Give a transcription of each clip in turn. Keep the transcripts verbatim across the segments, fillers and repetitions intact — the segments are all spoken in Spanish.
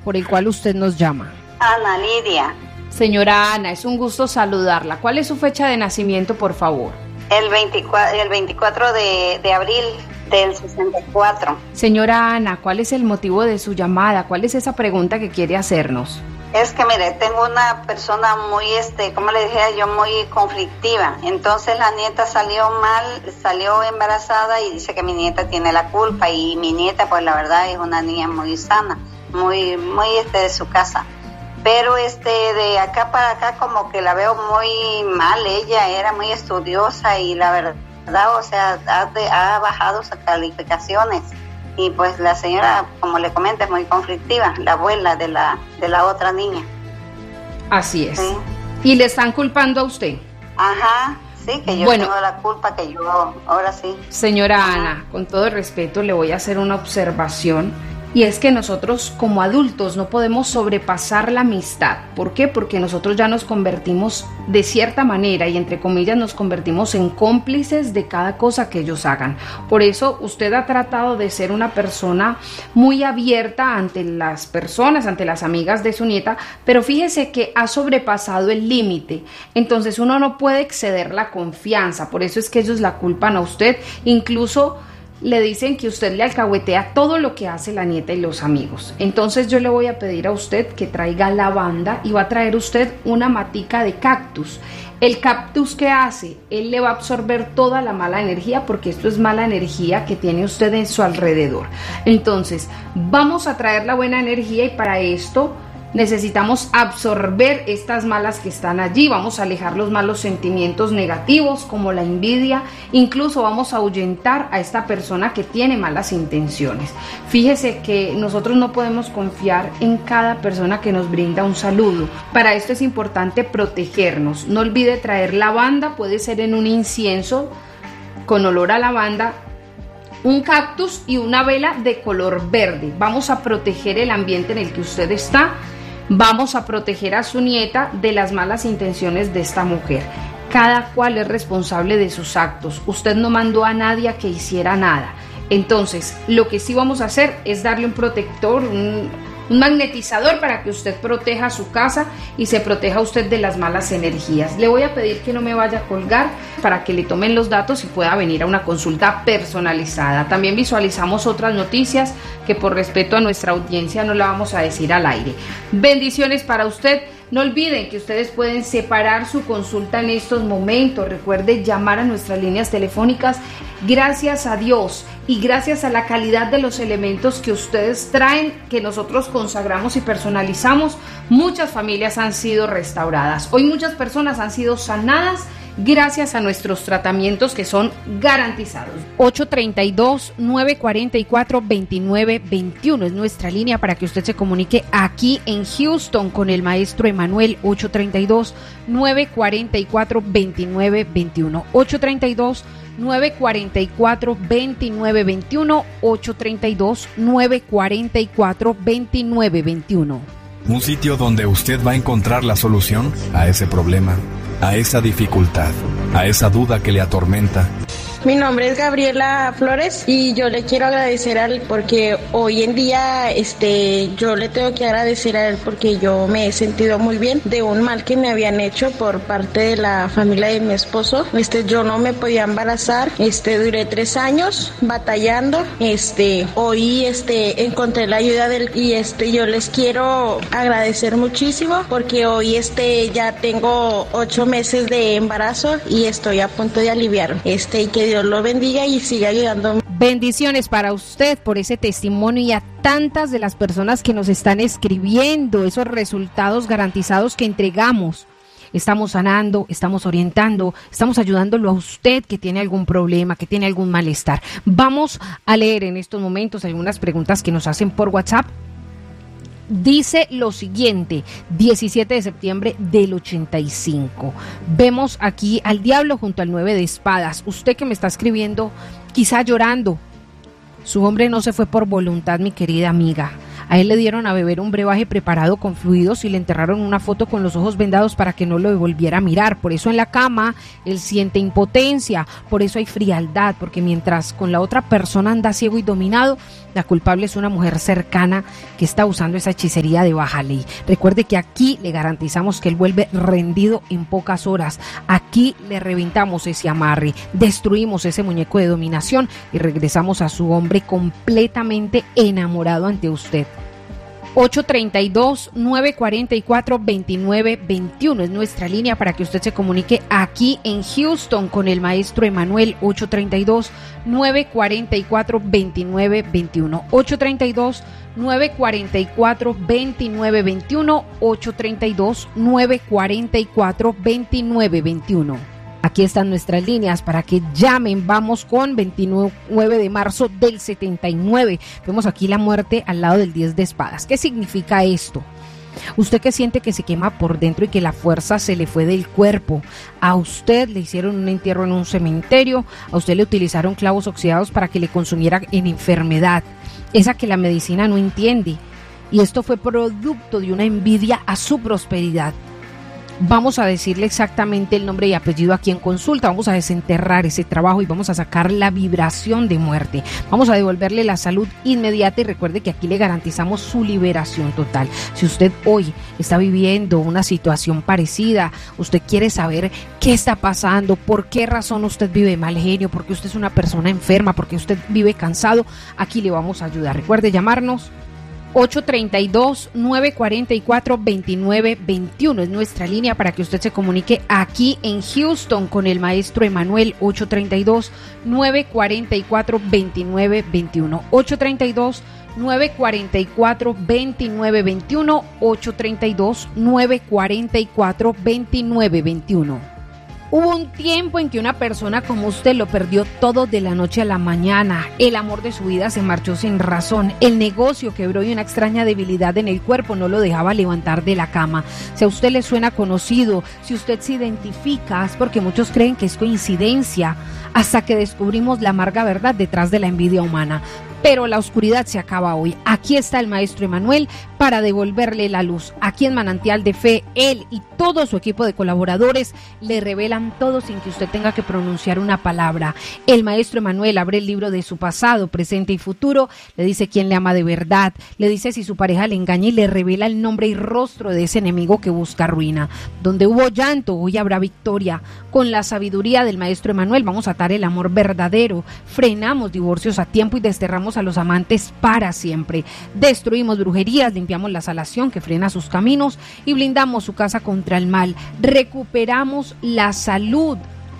por el cual usted nos llama? Ana Lidia. Señora Ana, es un gusto saludarla. ¿Cuál es su fecha de nacimiento, por favor? El veinticuatro, el veinticuatro de, de abril del sesenta y cuatro. Señora Ana, ¿cuál es el motivo de su llamada? ¿Cuál es esa pregunta que quiere hacernos? Es que mire, tengo una persona muy, este, como le dije yo, muy conflictiva. Entonces la nieta salió mal, salió embarazada y dice que mi nieta tiene la culpa. Y mi nieta, pues la verdad, es una niña muy sana, muy, muy este, de su casa. Pero este, de acá para acá como que la veo muy mal. Ella era muy estudiosa y la verdad, o sea, ha, ha bajado sus calificaciones. Y pues la señora, como le comento, es muy conflictiva, la abuela de la de la otra niña. Así es. Sí. ¿Y le están culpando a usted? Ajá, sí, que yo bueno, tengo la culpa, que yo, ahora sí. Señora Ajá. Ana, con todo el respeto le voy a hacer una observación. Y es que nosotros como adultos no podemos sobrepasar la amistad. ¿Por qué? Porque nosotros ya nos convertimos de cierta manera y entre comillas nos convertimos en cómplices de cada cosa que ellos hagan. Por eso usted ha tratado de ser una persona muy abierta ante las personas, ante las amigas de su nieta, pero fíjese que ha sobrepasado el límite. Entonces uno no puede exceder la confianza. Por eso es que ellos la culpan a usted, incluso le dicen que usted le alcahuetea todo lo que hace la nieta y los amigos. Entonces yo le voy a pedir a usted que traiga lavanda y va a traer usted una matica de cactus. El cactus, ¿qué hace? Él le va a absorber toda la mala energía, porque esto es mala energía que tiene usted en su alrededor. Entonces vamos a traer la buena energía y para esto necesitamos absorber estas malas que están allí. Vamos a alejar los malos sentimientos negativos como la envidia. Incluso vamos a ahuyentar a esta persona que tiene malas intenciones. Fíjese que nosotros no podemos confiar en cada persona que nos brinda un saludo. Para esto es importante protegernos. No olvide traer lavanda, puede ser en un incienso con olor a lavanda, un cactus y una vela de color verde. Vamos a proteger el ambiente en el que usted está. Vamos a proteger a su nieta de las malas intenciones de esta mujer. Cada cual es responsable de sus actos. Usted no mandó a nadie a que hiciera nada. Entonces, lo que sí vamos a hacer es darle un protector, un, un magnetizador para que usted proteja su casa y se proteja usted de las malas energías. Le voy a pedir que no me vaya a colgar para que le tomen los datos y pueda venir a una consulta personalizada. También visualizamos otras noticias que por respeto a nuestra audiencia no la vamos a decir al aire. Bendiciones para usted. No olviden que ustedes pueden separar su consulta en estos momentos. Recuerde llamar a nuestras líneas telefónicas. Gracias a Dios y gracias a la calidad de los elementos que ustedes traen, que nosotros consagramos y personalizamos, muchas familias han sido restauradas. Hoy muchas personas han sido sanadas gracias a nuestros tratamientos que son garantizados. ocho tres dos, nueve cuatro cuatro, dos nueve dos uno es nuestra línea para que usted se comunique aquí en Houston con el maestro Emanuel. Ocho tres dos, nueve cuatro cuatro, dos nueve dos uno ocho tres dos, nueve cuatro cuatro, dos nueve dos uno ocho tres dos, nueve cuatro cuatro, dos nueve dos uno. Un sitio donde usted va a encontrar la solución a ese problema, a esa dificultad, a esa duda que le atormenta. Mi nombre es Gabriela Flores y yo le quiero agradecer a él porque hoy en día este yo le tengo que agradecer a él porque yo me he sentido muy bien de un mal que me habían hecho por parte de la familia de mi esposo. Este yo no me podía embarazar, este duré tres años batallando. Este hoy este encontré la ayuda de él y este yo les quiero agradecer muchísimo porque hoy este ya tengo ocho meses de embarazo y estoy a punto de aliviar. Este y que Dios lo bendiga y siga ayudando. Bendiciones para usted por ese testimonio y a tantas de las personas que nos están escribiendo esos resultados garantizados que entregamos. Estamos sanando, estamos orientando, estamos ayudándolo a usted que tiene algún problema, que tiene algún malestar. Vamos a leer en estos momentos algunas preguntas que nos hacen por WhatsApp. Dice lo siguiente, diecisiete de septiembre del ochenta y cinco. Vemos aquí al diablo junto al nueve de espadas. Usted que me está escribiendo, quizá llorando. Su hombre no se fue por voluntad, mi querida amiga. A él le dieron a beber un brebaje preparado con fluidos y le enterraron una foto con los ojos vendados para que no lo volviera a mirar. Por eso en la cama él siente impotencia, por eso hay frialdad, porque mientras con la otra persona anda ciego y dominado, la culpable es una mujer cercana que está usando esa hechicería de baja ley. Recuerde que aquí le garantizamos que él vuelve rendido en pocas horas. Aquí le reventamos ese amarre, destruimos ese muñeco de dominación y regresamos a su hombre completamente enamorado ante usted. ocho treinta y dos, nueve cuarenta y cuatro, veintinueve veintiuno es nuestra línea para que usted se comunique aquí en Houston con el maestro Emanuel. Ocho treinta y dos, nueve cuarenta y cuatro, veintinueve veintiuno. ocho treinta y dos, nueve cuarenta y cuatro, veintinueve veintiuno. ocho treinta y dos, nueve cuarenta y cuatro, veintinueve veintiuno. Aquí están nuestras líneas para que llamen. Vamos con veintinueve de marzo del setenta y nueve. Vemos aquí la muerte al lado del diez de espadas. ¿Qué significa esto? Usted que siente que se quema por dentro y que la fuerza se le fue del cuerpo. A usted le hicieron un entierro en un cementerio. A usted le utilizaron clavos oxidados para que le consumiera en enfermedad. Esa que la medicina no entiende. Y esto fue producto de una envidia a su prosperidad. Vamos a decirle exactamente el nombre y apellido a quien consulta, vamos a desenterrar ese trabajo y vamos a sacar la vibración de muerte. Vamos a devolverle la salud inmediata y recuerde que aquí le garantizamos su liberación total. Si usted hoy está viviendo una situación parecida, usted quiere saber qué está pasando, por qué razón usted vive mal genio, por qué usted es una persona enferma, por qué usted vive cansado, aquí le vamos a ayudar. Recuerde llamarnos. ocho treinta y dos, nueve cuarenta y cuatro, veintinueve veintiuno es nuestra línea para que usted se comunique aquí en Houston con el maestro Emanuel. Ocho treinta y dos, nueve cuarenta y cuatro, veintinueve veintiuno. ocho treinta y dos, nueve cuarenta y cuatro, veintinueve veintiuno. ocho treinta y dos, nueve cuarenta y cuatro, veintinueve veintiuno. Hubo un tiempo en que una persona como usted lo perdió todo de la noche a la mañana. El amor de su vida se marchó sin razón. El negocio quebró y una extraña debilidad en el cuerpo no lo dejaba levantar de la cama. Si a usted le suena conocido, si usted se identifica, es porque muchos creen que es coincidencia, hasta que descubrimos la amarga verdad detrás de la envidia humana. Pero la oscuridad se acaba hoy. Aquí está el maestro Emanuel para devolverle la luz. Aquí en Manantial de Fe, él y todo su equipo de colaboradores le revelan todo sin que usted tenga que pronunciar una palabra. El maestro Emanuel abre el libro de su pasado, presente y futuro, le dice quién le ama de verdad, le dice si su pareja le engaña y le revela el nombre y rostro de ese enemigo que busca ruina. Donde hubo llanto, hoy habrá victoria. Con la sabiduría del maestro Emanuel vamos a atar el amor verdadero, frenamos divorcios a tiempo y desterramos a los amantes para siempre. Destruimos brujerías, limpiamos la salación que frena sus caminos y blindamos su casa contra el mal. Recuperamos la salud.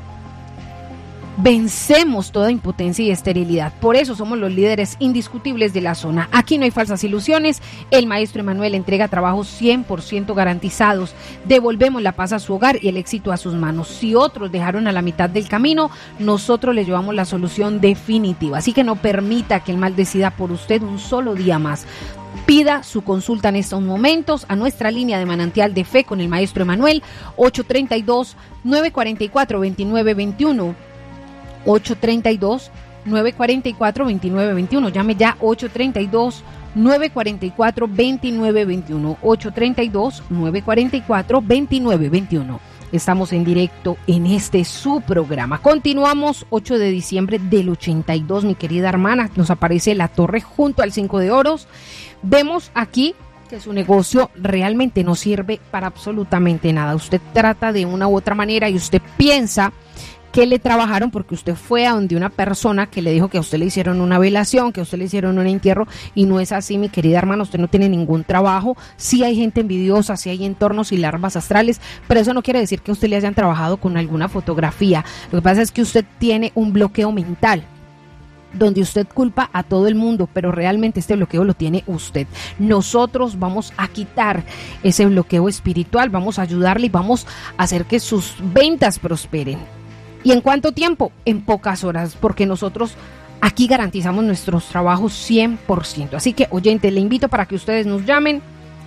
Vencemos toda impotencia y esterilidad. Por eso somos los líderes indiscutibles de la zona. Aquí no hay falsas ilusiones. El maestro Emanuel entrega trabajos cien por ciento garantizados. Devolvemos la paz a su hogar y el éxito a sus manos. Si otros dejaron a la mitad del camino, nosotros les llevamos la solución definitiva. Así que no permita que el mal decida por usted un solo día más. Pida su consulta en estos momentos a nuestra línea de Manantial de Fe con el maestro Emanuel. Ocho treinta y dos, nueve cuarenta y cuatro, veintinueve veintiuno. ocho treinta y dos, nueve cuarenta y cuatro, veintinueve veintiuno. Llame ya. Ocho treinta y dos, nueve cuarenta y cuatro, veintinueve veintiuno. Ocho treinta y dos, nueve cuarenta y cuatro, veintinueve veintiuno. Estamos en directo en este su programa. Continuamos. Ocho de diciembre del ochenta y dos, mi querida hermana. Nos aparece la torre junto al cinco de oros. Vemos aquí que su negocio realmente no sirve para absolutamente nada. Usted trata de una u otra manera y usted piensa que le trabajaron porque usted fue a donde una persona que le dijo que a usted le hicieron una velación, que a usted le hicieron un entierro, y no es así, mi querida hermana. Usted no tiene ningún trabajo. Sí hay gente envidiosa, sí hay entornos y larvas astrales, pero eso no quiere decir que a usted le hayan trabajado con alguna fotografía. Lo que pasa es que usted tiene un bloqueo mental donde usted culpa a todo el mundo, pero realmente este bloqueo lo tiene usted. Nosotros vamos a quitar ese bloqueo espiritual, vamos a ayudarle y vamos a hacer que sus ventas prosperen. ¿Y en cuánto tiempo? En pocas horas, porque nosotros aquí garantizamos nuestros trabajos cien por ciento. Así que, oyente, le invito para que ustedes nos llamen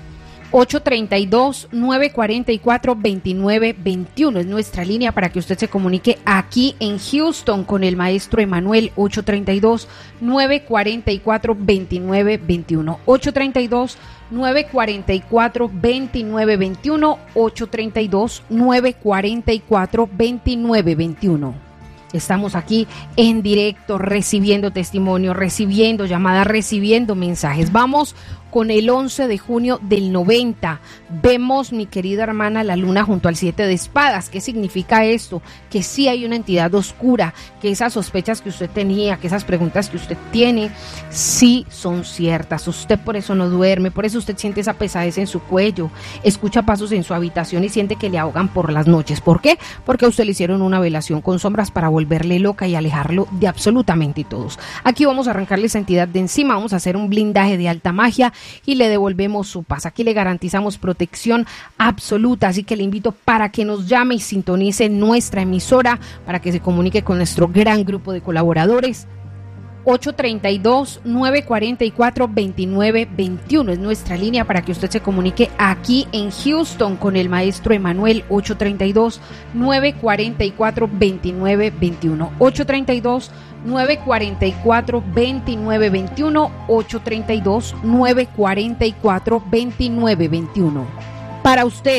ocho tres dos, nueve cuatro cuatro, dos nueve dos uno es nuestra línea para que usted se comunique aquí en Houston con el maestro Emanuel. Ocho tres dos, nueve cuatro cuatro, dos nueve dos uno. ocho tres dos, nueve cuatro cuatro, dos nueve dos uno. ocho tres dos, nueve cuatro cuatro, dos nueve dos uno. Estamos aquí en directo recibiendo testimonio, recibiendo llamadas, recibiendo mensajes. Vamos con el once de junio del noventa. Vemos, mi querida hermana, la luna junto al siete de espadas. ¿Qué significa esto? Que sí hay una entidad oscura, que esas sospechas que usted tenía, que esas preguntas que usted tiene, sí son ciertas. Usted por eso no duerme, por eso usted siente esa pesadez en su cuello, escucha pasos en su habitación y siente que le ahogan por las noches. ¿Por qué? Porque a usted le hicieron una velación con sombras para volverle loca y alejarlo de absolutamente todos. Aquí vamos a arrancarle esa entidad de encima, vamos a hacer un blindaje de alta magia y le devolvemos su paz. Aquí le garantizamos protección absoluta, así que le invito para que nos llame y sintonice nuestra emisora, para que se comunique con nuestro gran grupo de colaboradores. ocho tres dos, nueve cuatro cuatro, dos nueve dos uno es nuestra línea para que usted se comunique aquí en Houston con el maestro Emanuel. Ocho tres dos, nueve cuatro cuatro, dos nueve dos uno. ocho tres dos, nueve cuatro cuatro, dos nueve dos uno. ocho tres dos, nueve cuatro cuatro, dos nueve dos uno. Para usted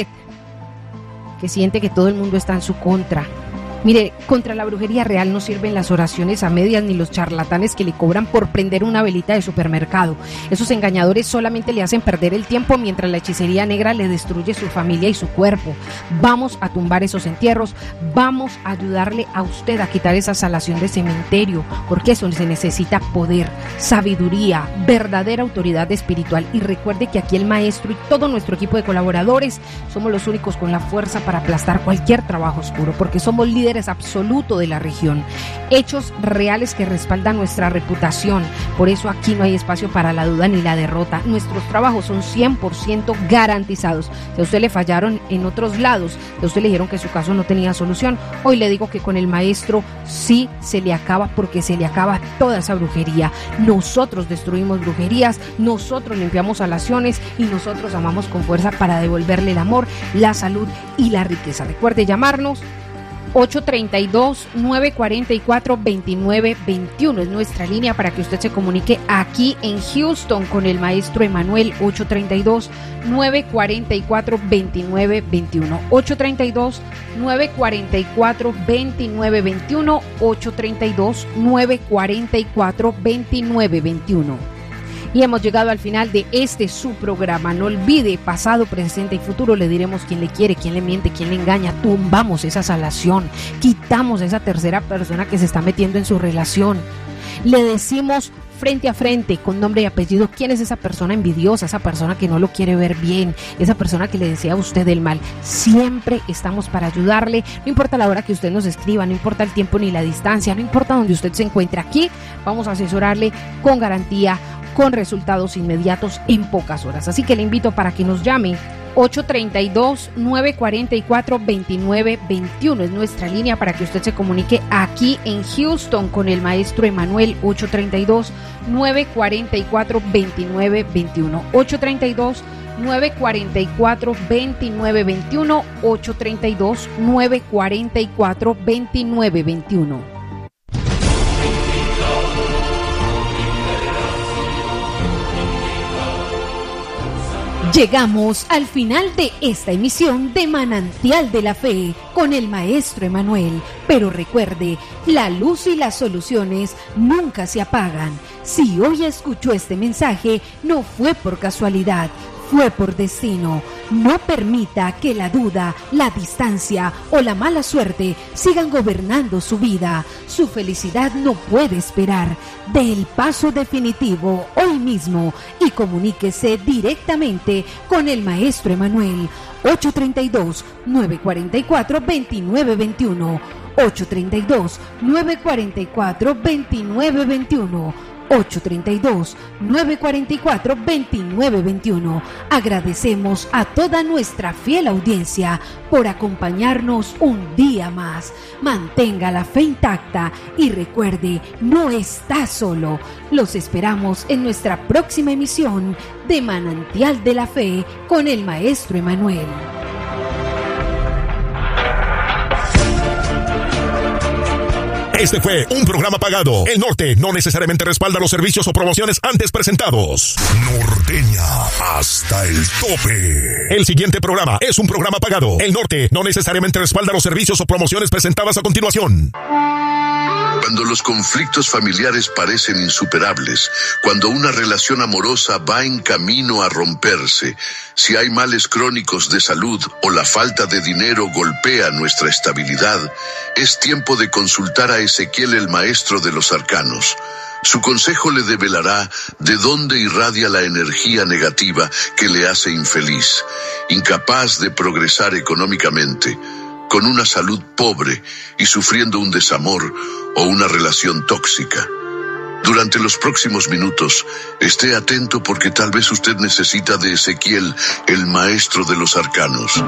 que siente que todo el mundo está en su contra, mire, contra la brujería real no sirven las oraciones a medias ni los charlatanes que le cobran por prender una velita de supermercado. Esos engañadores solamente le hacen perder el tiempo mientras la hechicería negra le destruye su familia y su cuerpo. Vamos a tumbar esos entierros, vamos a ayudarle a usted a quitar esa salación de cementerio, porque eso se necesita poder, sabiduría, verdadera autoridad espiritual. Y recuerde que aquí el maestro y todo nuestro equipo de colaboradores somos los únicos con la fuerza para aplastar cualquier trabajo oscuro, porque somos líderes absoluto de la región, hechos reales que respaldan nuestra reputación. Por eso aquí no hay espacio para la duda ni la derrota. Nuestros trabajos son cien por ciento garantizados. Si a usted le fallaron en otros lados, si a usted le dijeron que su caso no tenía solución, hoy le digo que con el maestro sí se le acaba, porque se le acaba toda esa brujería. Nosotros destruimos brujerías, nosotros limpiamos alaciones y nosotros amamos con fuerza para devolverle el amor, la salud y la riqueza. Recuerde llamarnos. ocho tres dos, nueve cuatro cuatro, dos nueve dos uno es nuestra línea para que usted se comunique aquí en Houston con el maestro Emanuel. Ocho tres dos, nueve cuatro cuatro, dos nueve dos uno. ocho tres dos, nueve cuatro cuatro, dos nueve dos uno. ocho tres dos, nueve cuatro cuatro, dos nueve dos uno. Y hemos llegado al final de este su programa. No olvide, pasado, presente y futuro le diremos quién le quiere, quién le miente, quién le engaña. Tumbamos esa salación, quitamos a esa tercera persona que se está metiendo en su relación. Le decimos frente a frente, con nombre y apellido, quién es esa persona envidiosa, esa persona que no lo quiere ver bien, esa persona que le desea a usted el mal. Siempre estamos para ayudarle, no importa la hora que usted nos escriba, no importa el tiempo ni la distancia, no importa donde usted se encuentre. Aquí vamos a asesorarle con garantía, con resultados inmediatos en pocas horas. Así que le invito para que nos llame. Ocho tres dos, nueve cuatro cuatro, dos nueve dos uno es nuestra línea para que usted se comunique aquí en Houston con el maestro Emanuel. Ocho tres dos, nueve cuatro cuatro, dos nueve dos uno. Ocho tres dos, nueve cuatro cuatro, dos nueve dos uno. Ocho tres dos, nueve cuatro cuatro, dos nueve dos uno. Llegamos al final de esta emisión de Manantial de la Fe con el maestro Emanuel. Pero recuerde, la luz y las soluciones nunca se apagan. Si hoy escuchó este mensaje, no fue por casualidad, fue por destino. No permita que la duda, la distancia o la mala suerte sigan gobernando su vida. Su felicidad no puede esperar. Dé el paso definitivo hoy mismo y comuníquese directamente con el maestro Emanuel. Ocho tres dos, nueve cuatro cuatro, dos nueve dos uno. Ocho tres dos, nueve cuatro cuatro, dos nueve dos uno. ocho tres dos, nueve cuatro cuatro, dos nueve dos uno. Agradecemos a toda nuestra fiel audiencia por acompañarnos un día más. Mantenga la fe intacta y recuerde, no está solo. Los esperamos en nuestra próxima emisión de Manantial de la Fe con el Maestro Emanuel. Este fue un programa pagado. El Norte no necesariamente respalda los servicios o promociones antes presentados. Norteña hasta el tope. El siguiente programa es un programa pagado. El Norte no necesariamente respalda los servicios o promociones presentadas a continuación. Cuando los conflictos familiares parecen insuperables, cuando una relación amorosa va en camino a romperse, si hay males crónicos de salud o la falta de dinero golpea nuestra estabilidad, es tiempo de consultar a Ezequiel, el maestro de los arcanos. Su consejo le develará de dónde irradia la energía negativa que le hace infeliz, incapaz de progresar económicamente, con una salud pobre y sufriendo un desamor o una relación tóxica. Durante los próximos minutos, esté atento porque tal vez usted necesita de Ezequiel, el maestro de los arcanos.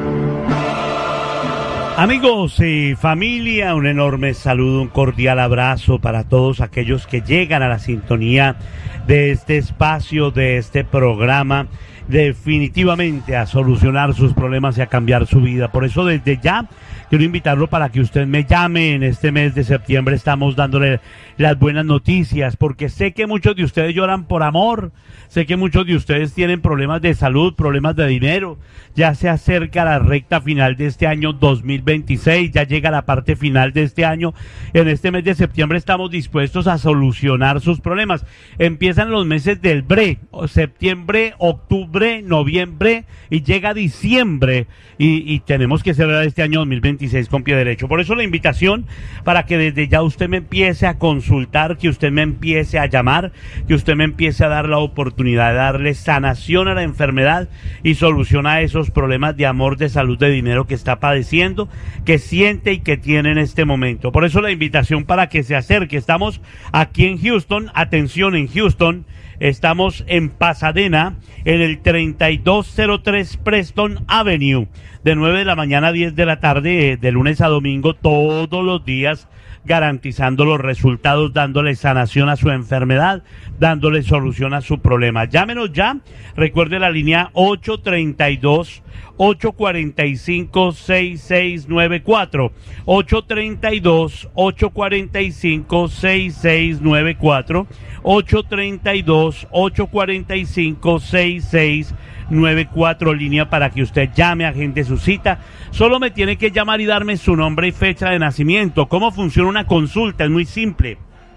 Amigos y familia, un enorme saludo, un cordial abrazo para todos aquellos que llegan a la sintonía de este espacio, de este programa, definitivamente a solucionar sus problemas y a cambiar su vida. Por eso desde ya quiero invitarlo para que usted me llame. En este mes de septiembre estamos dándole las buenas noticias, porque sé que muchos de ustedes lloran por amor, sé que muchos de ustedes tienen problemas de salud, problemas de dinero. Ya se acerca la recta final de este año dos mil veintiséis, ya llega la parte final de este año. En este mes de septiembre estamos dispuestos a solucionar sus problemas. Empiezan los meses del B R E, septiembre, octubre, noviembre, y llega diciembre, y, y tenemos que cerrar este año dos mil veintiséis con pie derecho. Por eso la invitación para que desde ya usted me empiece a consultar, que usted me empiece a llamar, que usted me empiece a dar la oportunidad de darle sanación a la enfermedad y solución a esos problemas de amor, de salud, de dinero que está padeciendo, que siente y que tiene en este momento. Por eso la invitación para que se acerque. Estamos aquí en Houston, atención, en Houston, estamos en Pasadena, en el treinta y dos cero tres Preston Avenue, de nueve de la mañana a diez de la tarde, de lunes a domingo, todos los días, garantizando los resultados, dándole sanación a su enfermedad, dándole solución a su problema. Llámenos ya, recuerde la línea ocho tres dos, ocho cuatro cinco, seis seis nueve cuatro, ocho tres dos, ocho cuatro cinco, seis seis nueve cuatro, ocho tres dos, ocho cuatro cinco, seis seis nueve cuatro, línea para que usted llame, agende su cita. Solo me tiene que llamar y darme su nombre y fecha de nacimiento. ¿Cómo funciona una consulta? Es muy simple.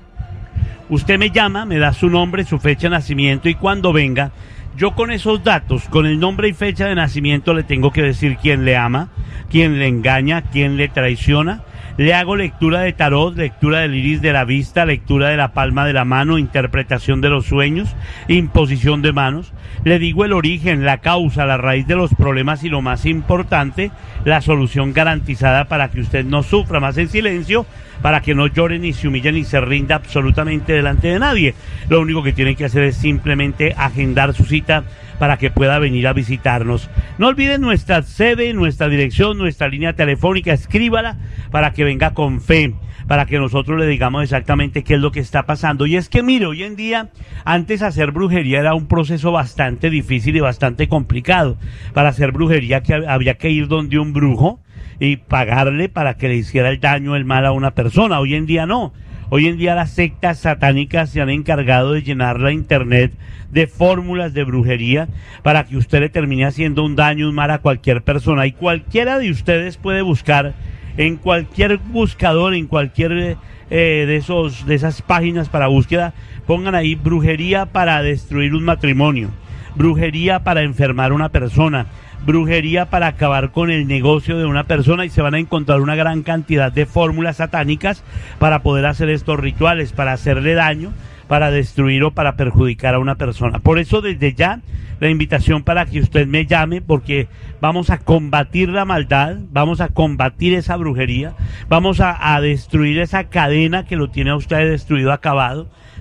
Usted me llama, me da su nombre, su fecha de nacimiento, y cuando venga, yo con esos datos, con el nombre y fecha de nacimiento, le tengo que decir quién le ama, quién le engaña, quién le traiciona. Le hago lectura de tarot, lectura del iris de la vista, lectura de la palma de la mano, interpretación de los sueños, imposición de manos. Le digo el origen, la causa, la raíz de los problemas y, lo más importante, la solución garantizada para que usted no sufra más en silencio, para que no llore, ni se humille, ni se rinda absolutamente delante de nadie. Lo único que tiene que hacer es simplemente agendar su cita para que pueda venir a visitarnos. No olviden nuestra sede, nuestra dirección, nuestra línea telefónica, escríbala para que venga con fe, para que nosotros le digamos exactamente qué es lo que está pasando. Y es que, mire, hoy en día, antes hacer brujería era un proceso bastante difícil y bastante complicado. Para hacer brujería que había que ir donde un brujo y pagarle para que le hiciera el daño, el mal a una persona. Hoy en día no. Hoy en día las sectas satánicas se han encargado de llenar la internet de fórmulas de brujería para que usted le termine haciendo un daño, un mal a cualquier persona. Y cualquiera de ustedes puede buscar en cualquier buscador, en cualquier eh, de esos de esas páginas para búsqueda, pongan ahí brujería para destruir un matrimonio, brujería para enfermar a una persona, brujería para acabar con el negocio de una persona, y se van a encontrar una gran cantidad de fórmulas satánicas para poder hacer estos rituales, para hacerle daño, para destruir o para perjudicar a una persona. Por eso desde ya la invitación para que usted me llame, porque vamos a combatir la maldad, vamos a combatir esa brujería, vamos a, a destruir esa cadena que lo tiene a usted destruido, acabado.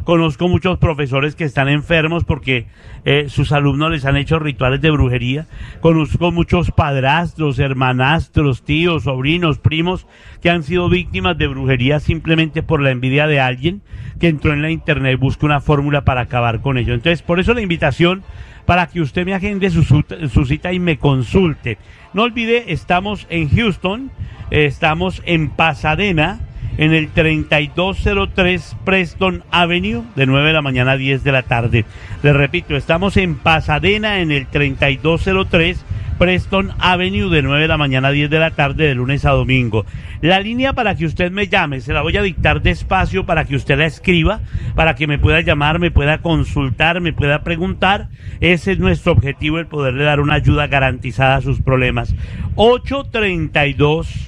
conozco muchos profesores que están enfermos porque eh, sus alumnos les han hecho rituales de brujería, conozco muchos padrastros, hermanastros, tíos, sobrinos, primos que han sido víctimas de brujería simplemente por la envidia de alguien que entró en la internet y busca una fórmula para acabar con ello. Entonces, por eso la invitación para que usted me agende su, su cita y me consulte. No olvide, estamos en Houston, eh, estamos en Pasadena, en el treinta y dos cero tres Preston Avenue, de nueve de la mañana a diez de la tarde. Les repito, estamos en Pasadena, en el treinta y dos cero tres Preston Avenue, de nueve de la mañana a diez de la tarde, de lunes a domingo. La línea para que usted me llame, se la voy a dictar despacio para que usted la escriba, para que me pueda llamar, me pueda consultar, me pueda preguntar. Ese es nuestro objetivo, el poderle dar una ayuda garantizada a sus problemas. ocho treinta y dos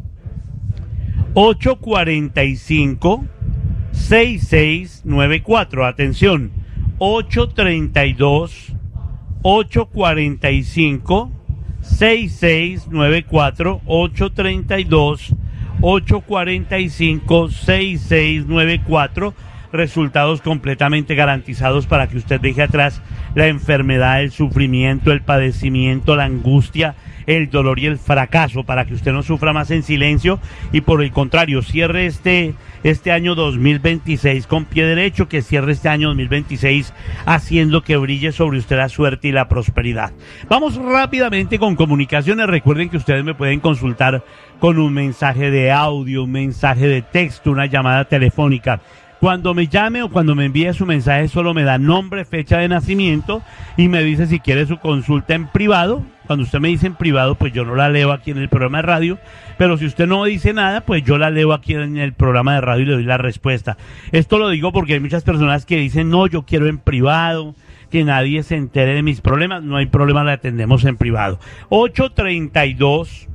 ocho cuarenta y cinco seis seis nueve cuatro. Atención, ocho treinta y dos ocho cuarenta y cinco seis seis nueve cuatro, ocho treinta y dos ocho cuarenta y cinco seis seis nueve cuatro. Resultados completamente garantizados para que usted deje atrás la enfermedad, el sufrimiento, el padecimiento, la angustia, el dolor y el fracaso, para que usted no sufra más en silencio y por el contrario cierre este este año dos mil veintiséis con pie derecho, que cierre este año dos mil veintiséis haciendo que brille sobre usted la suerte y la prosperidad. Vamos rápidamente con comunicaciones. Recuerden que ustedes me pueden consultar con un mensaje de audio, un mensaje de texto, una llamada telefónica. Cuando me llame o cuando me envíe su mensaje, solo me da nombre, fecha de nacimiento y me dice si quiere su consulta en privado. Cuando usted me dice en privado, pues yo no la leo aquí en el programa de radio, pero si usted no dice nada, pues yo la leo aquí en el programa de radio y le doy la respuesta. Esto lo digo porque hay muchas personas que dicen, no, yo quiero en privado, que nadie se entere de mis problemas. No hay problema, la atendemos en privado. ocho treinta y dos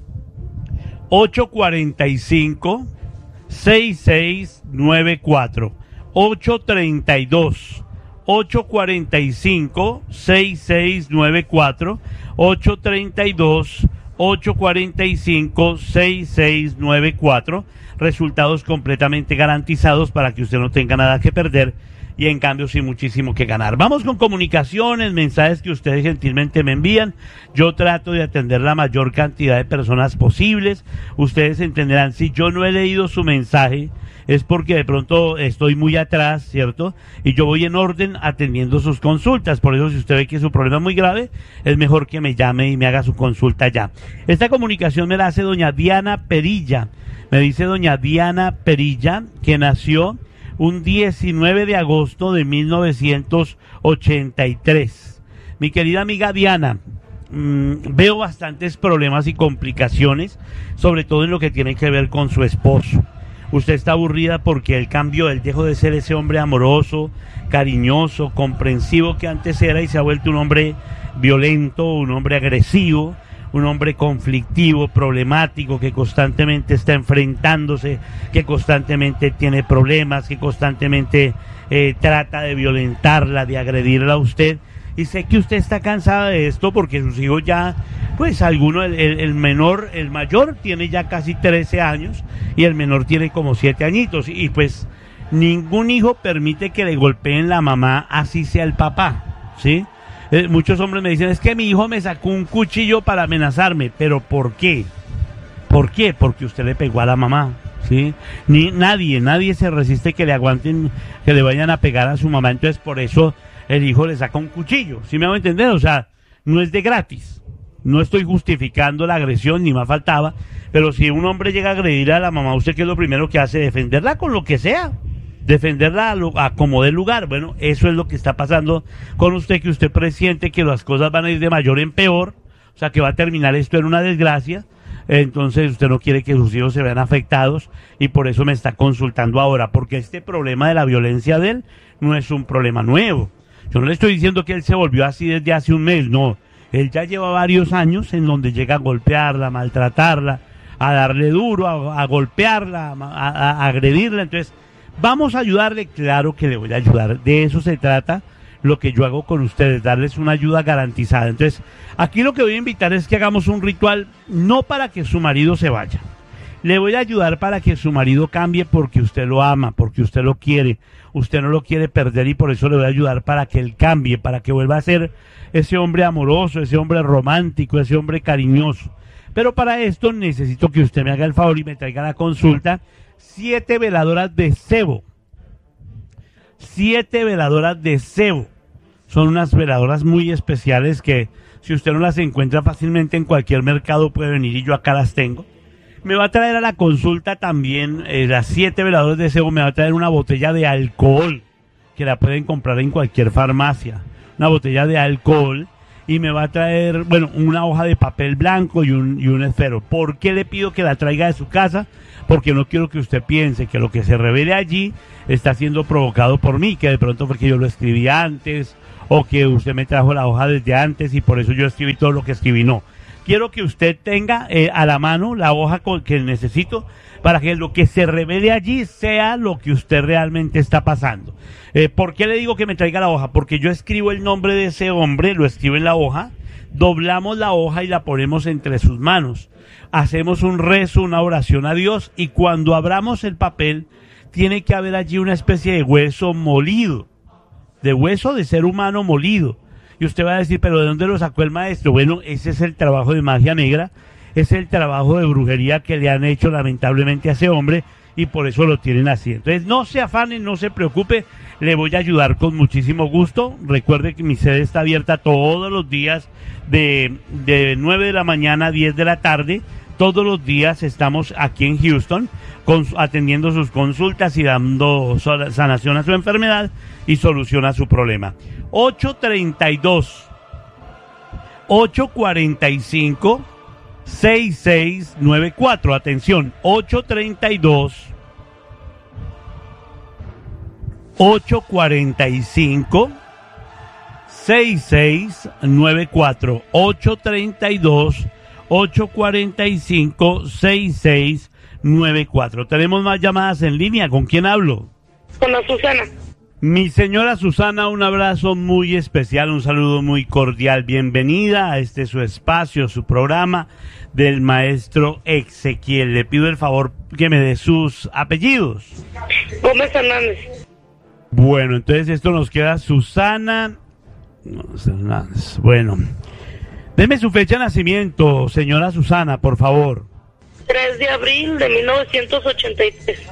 ocho cuarenta y cinco seis seis nueve cuatro, ocho treinta y dos ocho cuarenta y cinco seis seis nueve cuatro, ocho treinta y dos ocho cuarenta y cinco seis seis nueve cuatro. Resultados completamente garantizados para que usted no tenga nada que perder y en cambio sí muchísimo que ganar. Vamos con comunicaciones, mensajes que ustedes gentilmente me envían. Yo trato de atender la mayor cantidad de personas posibles. Ustedes entenderán, si yo no he leído su mensaje es porque de pronto estoy muy atrás, ¿cierto? Y yo voy en orden atendiendo sus consultas. Por eso, si usted ve que su problema es muy grave, es mejor que me llame y me haga su consulta ya. Esta comunicación me la hace doña Diana Perilla. Me dice doña Diana Perilla que nació un diecinueve de agosto de mil novecientos ochenta y tres. Mi querida amiga Diana, mmm, veo bastantes problemas y complicaciones, sobre todo en lo que tiene que ver con su esposo. Usted está aburrida porque él cambió, él dejó de ser ese hombre amoroso, cariñoso, comprensivo que antes era y se ha vuelto un hombre violento, un hombre agresivo, un hombre conflictivo, problemático, que constantemente está enfrentándose, que constantemente tiene problemas, que constantemente eh, trata de violentarla, de agredirla a usted. Y sé que usted está cansada de esto porque sus hijos ya, pues alguno, el, el, el menor, el mayor tiene ya casi trece años y el menor tiene como siete añitos. Y pues ningún hijo permite que le golpeen la mamá, así sea el papá, ¿sí? Eh, muchos hombres me dicen, es que mi hijo me sacó un cuchillo para amenazarme. ¿Pero por qué? ¿Por qué? Porque usted le pegó a la mamá, ¿sí? Ni, nadie, nadie se resiste que le aguanten, que le vayan a pegar a su mamá. Entonces, por eso el hijo le saca un cuchillo. ¿Sí me hago entender? O sea, no es de gratis. No estoy justificando la agresión, ni más faltaba. Pero si un hombre llega a agredir a la mamá, ¿usted qué es lo primero que hace? Defenderla con lo que sea. Defenderla a, a como dé lugar. Bueno, eso es lo que está pasando con usted, que usted presiente que las cosas van a ir de mayor en peor, o sea que va a terminar esto en una desgracia. Entonces usted no quiere que sus hijos se vean afectados y por eso me está consultando ahora, porque este problema de la violencia de él no es un problema nuevo. Yo no le estoy diciendo que él se volvió así desde hace un mes, no, él ya lleva varios años en donde llega a golpearla, a maltratarla, a darle duro, a, a golpearla, a, a, a agredirla. Entonces vamos a ayudarle, claro que le voy a ayudar. De eso se trata lo que yo hago con ustedes, darles una ayuda garantizada. Entonces, aquí lo que voy a invitar es que hagamos un ritual, no para que su marido se vaya, Le voy a ayudar para que su marido cambie porque usted lo ama, porque usted lo quiere, usted no lo quiere perder y por eso le voy a ayudar para que él cambie, para que vuelva a ser ese hombre amoroso, ese hombre romántico, ese hombre cariñoso. Pero para esto necesito que usted me haga el favor y me traiga a la consulta siete veladoras de cebo. Siete veladoras de cebo. Son unas veladoras muy especiales que si usted no las encuentra fácilmente en cualquier mercado puede venir y yo acá las tengo. Me va a traer a la consulta también eh, las siete veladoras de cebo, me va a traer una botella de alcohol, que la pueden comprar en cualquier farmacia, una botella de alcohol, y me va a traer, bueno, una hoja de papel blanco y un, y un esfero. ¿Por qué le pido que la traiga de su casa? Porque no quiero que usted piense que lo que se revele allí está siendo provocado por mí, que de pronto fue que yo lo escribí antes, o que usted me trajo la hoja desde antes y por eso yo escribí todo lo que escribí. No. Quiero que usted tenga eh, a la mano la hoja que necesito para que lo que se revele allí sea lo que usted realmente está pasando. Eh, ¿Por qué le digo que me traiga la hoja? Porque yo escribo el nombre de ese hombre, lo escribo en la hoja, doblamos la hoja y la ponemos entre sus manos. Hacemos un rezo, una oración a Dios y cuando abramos el papel tiene que haber allí una especie de hueso molido, de hueso de ser humano molido. Y usted va a decir, ¿pero de dónde lo sacó el maestro? Bueno, ese es el trabajo de magia negra, es el trabajo de brujería que le han hecho lamentablemente a ese hombre y por eso lo tienen así. Entonces, no se afane, no se preocupe, le voy a ayudar con muchísimo gusto. Recuerde que mi sede está abierta todos los días de, de nueve de la mañana a diez de la tarde. Todos los días estamos aquí en Houston con, atendiendo sus consultas y dando sanación a su enfermedad y solución a su problema. ocho treinta y dos, ocho cuarenta y cinco, sesenta y seis noventa y cuatro. Atención, ocho treinta y dos, ocho cuarenta y cinco, sesenta y seis noventa y cuatro. ocho treinta y dos, ocho cuarenta y cinco, sesenta y seis noventa y cuatro. Tenemos más llamadas en línea. ¿Con quién hablo? Con la Susana. Mi señora Susana, un abrazo muy especial, un saludo muy cordial. Bienvenida a este su espacio, su programa del maestro Ezequiel. Le pido el favor que me dé sus apellidos. Gómez Hernández. Bueno, entonces esto nos queda Susana Hernández. Bueno, deme su fecha de nacimiento, señora Susana, por favor. tres de abril de mil novecientos ochenta y tres.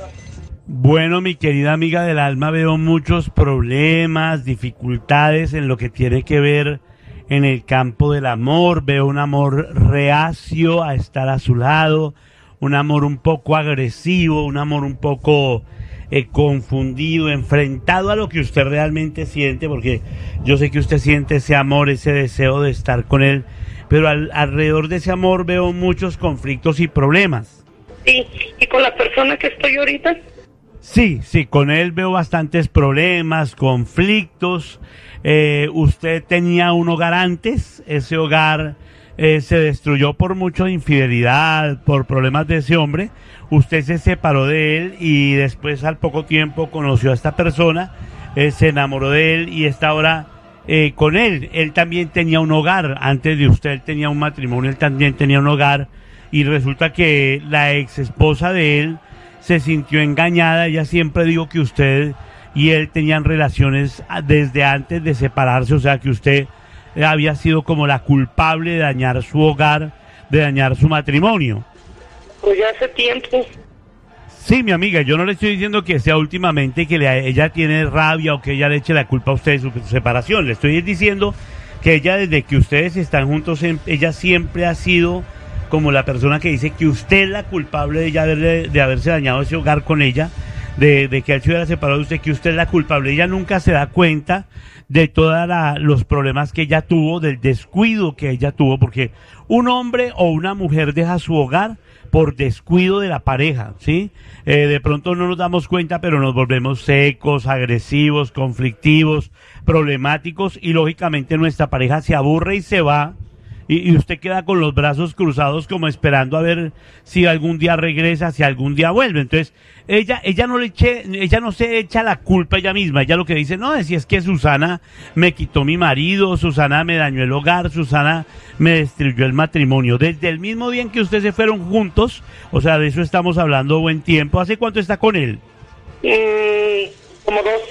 Bueno, mi querida amiga del alma, veo muchos problemas, dificultades en lo que tiene que ver en el campo del amor. Veo un amor reacio a estar a su lado, un amor un poco agresivo, un amor un poco eh, confundido, enfrentado a lo que usted realmente siente, porque yo sé que usted siente ese amor, ese deseo de estar con él, pero al, alrededor de ese amor veo muchos conflictos y problemas. Sí, ¿y con la persona que estoy ahorita? Sí, sí, con él veo bastantes problemas, conflictos. Eh, usted tenía un hogar antes, ese hogar eh, se destruyó por mucha infidelidad, por problemas de ese hombre. Usted se separó de él y después al poco tiempo conoció a esta persona, eh, se enamoró de él y está ahora eh, con él. Él también tenía un hogar, antes de usted él tenía un matrimonio, él también tenía un hogar y resulta que la ex esposa de él se sintió engañada. Ella siempre dijo que usted y él tenían relaciones desde antes de separarse, o sea que usted había sido como la culpable de dañar su hogar, de dañar su matrimonio. Pues ya hace tiempo. Sí, mi amiga, yo no le estoy diciendo que sea últimamente que le, ella tiene rabia o que ella le eche la culpa a usted de su separación. Le estoy diciendo que ella, desde que ustedes están juntos, ella siempre ha sido como la persona que dice que usted es la culpable de, ella haberle, de haberse dañado ese hogar con ella, de, de que él se hubiera separado de usted, que usted es la culpable. Ella nunca se da cuenta de todos los problemas que ella tuvo, del descuido que ella tuvo, porque un hombre o una mujer deja su hogar por descuido de la pareja, ¿sí? Eh, de pronto no nos damos cuenta, pero nos volvemos secos, agresivos, conflictivos, problemáticos, y lógicamente nuestra pareja se aburre y se va, y, y usted queda con los brazos cruzados como esperando a ver si algún día regresa, si algún día vuelve. Entonces, ella ella no le eche, ella no se echa la culpa ella misma. Ella lo que dice, no, si es que Susana me quitó mi marido, Susana me dañó el hogar, Susana me destruyó el matrimonio. Desde el mismo día en que ustedes se fueron juntos, o sea, de eso estamos hablando buen tiempo. ¿Hace cuánto está con él? Mm, como dos.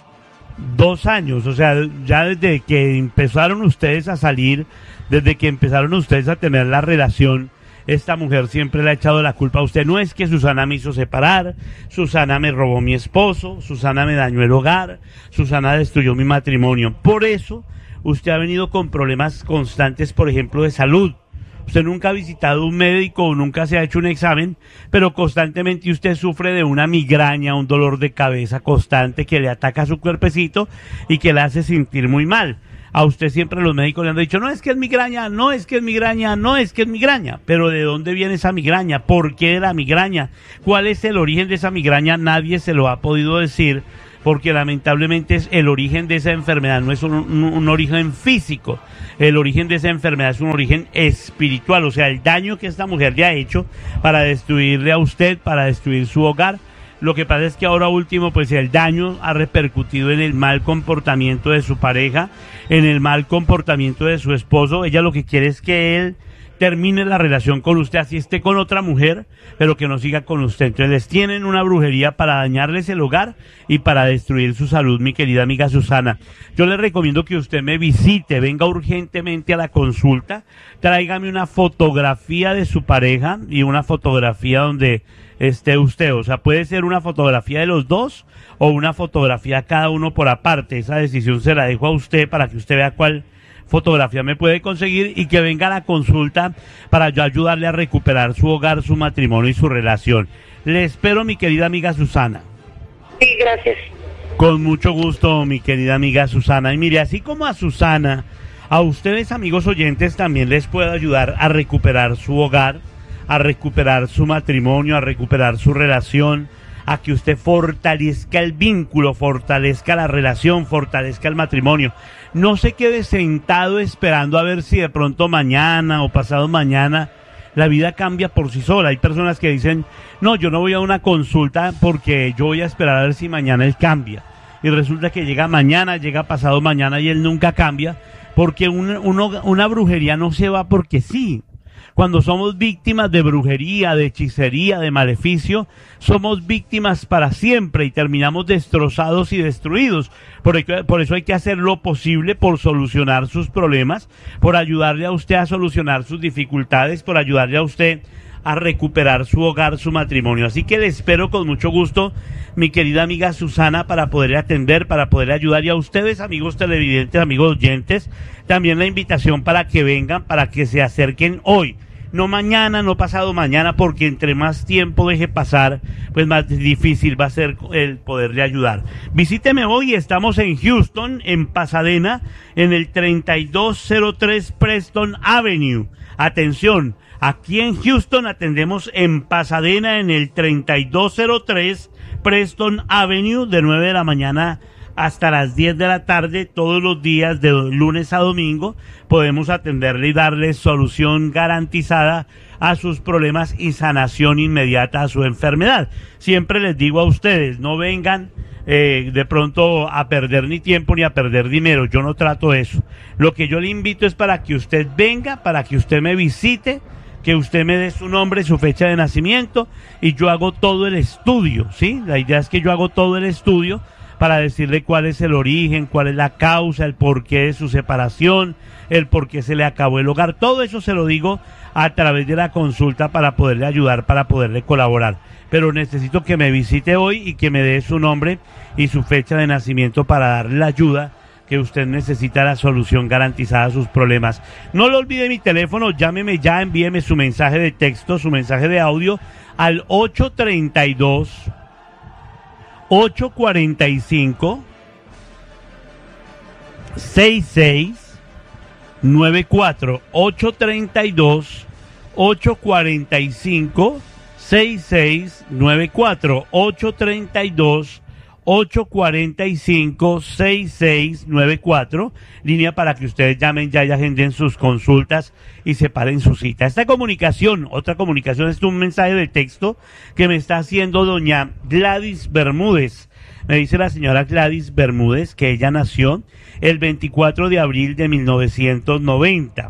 Dos años, o sea, ya desde que empezaron ustedes a salir, desde que empezaron ustedes a tener la relación, esta mujer siempre le ha echado la culpa a usted. No es que Susana me hizo separar, Susana me robó mi esposo, Susana me dañó el hogar, Susana destruyó mi matrimonio. Por eso, usted ha venido con problemas constantes, por ejemplo, de salud. Usted nunca ha visitado un médico o nunca se ha hecho un examen, pero constantemente usted sufre de una migraña, un dolor de cabeza constante que le ataca su cuerpecito y que le hace sentir muy mal. A usted siempre los médicos le han dicho, no es que es migraña, no es que es migraña, no es que es migraña. Pero ¿de dónde viene esa migraña? ¿Por qué la migraña? ¿Cuál es el origen de esa migraña? Nadie se lo ha podido decir, porque lamentablemente es el origen de esa enfermedad no es un, un, un origen físico. El origen de esa enfermedad es un origen espiritual, o sea, el daño que esta mujer le ha hecho para destruirle a usted, para destruir su hogar. Lo que pasa es que ahora último, pues el daño ha repercutido en el mal comportamiento de su pareja, en el mal comportamiento de su esposo. Ella lo que quiere es que él termine la relación con usted, así esté con otra mujer, pero que no siga con usted. Entonces les tienen una brujería para dañarles el hogar y para destruir su salud, mi querida amiga Susana. Yo le recomiendo que usted me visite, venga urgentemente a la consulta, tráigame una fotografía de su pareja y una fotografía donde esté usted, o sea, puede ser una fotografía de los dos o una fotografía cada uno por aparte. Esa decisión se la dejo a usted para que usted vea cuál fotografía me puede conseguir y que venga a la consulta para yo ayudarle a recuperar su hogar, su matrimonio y su relación. Le espero, mi querida amiga Susana. Sí, gracias. Con mucho gusto, mi querida amiga Susana. Y mire, así como a Susana, a ustedes, amigos oyentes, también les puedo ayudar a recuperar su hogar, a recuperar su matrimonio, a recuperar su relación, a que usted fortalezca el vínculo, fortalezca la relación, fortalezca el matrimonio. No se quede sentado esperando a ver si de pronto mañana o pasado mañana la vida cambia por sí sola. Hay personas que dicen, no, yo no voy a una consulta porque yo voy a esperar a ver si mañana él cambia. Y resulta que llega mañana, llega pasado mañana y él nunca cambia, porque un, uno, una brujería no se va porque sí. Cuando somos víctimas de brujería, de hechicería, de maleficio, somos víctimas para siempre y terminamos destrozados y destruidos. Por, por eso hay que hacer lo posible por solucionar sus problemas, por ayudarle a usted a solucionar sus dificultades, por ayudarle a usted a recuperar su hogar, su matrimonio. Así que le espero con mucho gusto, mi querida amiga Susana, para poder atender, para poder ayudar. Y a ustedes, amigos televidentes, amigos oyentes, también la invitación para que vengan, para que se acerquen hoy. No mañana, no pasado mañana, porque entre más tiempo deje pasar, pues más difícil va a ser el poderle ayudar. Visíteme hoy, estamos en Houston, en Pasadena, en el treinta y dos cero tres Preston Avenue. Atención, aquí en Houston atendemos en Pasadena, en el treinta y dos cero tres Preston Avenue, de nueve de la mañana hasta las diez de la tarde, todos los días de lunes a domingo. Podemos atenderle y darle solución garantizada a sus problemas y sanación inmediata a su enfermedad. Siempre les digo a ustedes, no vengan eh, de pronto a perder ni tiempo ni a perder dinero. Yo no trato eso. Lo que yo le invito es para que usted venga, para que usted me visite, que usted me dé su nombre, su fecha de nacimiento, y yo hago todo el estudio, ¿sí? La idea es que yo hago todo el estudio para decirle cuál es el origen, cuál es la causa, el porqué de su separación, el por qué se le acabó el hogar. Todo eso se lo digo a través de la consulta para poderle ayudar, para poderle colaborar. Pero necesito que me visite hoy y que me dé su nombre y su fecha de nacimiento para darle la ayuda que usted necesita, la solución garantizada a sus problemas. No lo olvide, mi teléfono, llámeme ya, envíeme su mensaje de texto, su mensaje de audio al ocho treinta y dos, ocho cuarenta y cinco, sesenta y seis noventa y cuatro, ocho treinta y dos, ocho cuarenta y cinco, sesenta y seis noventa y cuatro, ocho treinta y dos, ocho cuatro cinco, seis seis nueve cuatro, línea para que ustedes llamen ya y agenden sus consultas y separen su cita. Esta comunicación, otra comunicación, es un mensaje de texto que me está haciendo doña Gladys Bermúdez. Me dice la señora Gladys Bermúdez que ella nació el veinticuatro de abril de mil novecientos noventa.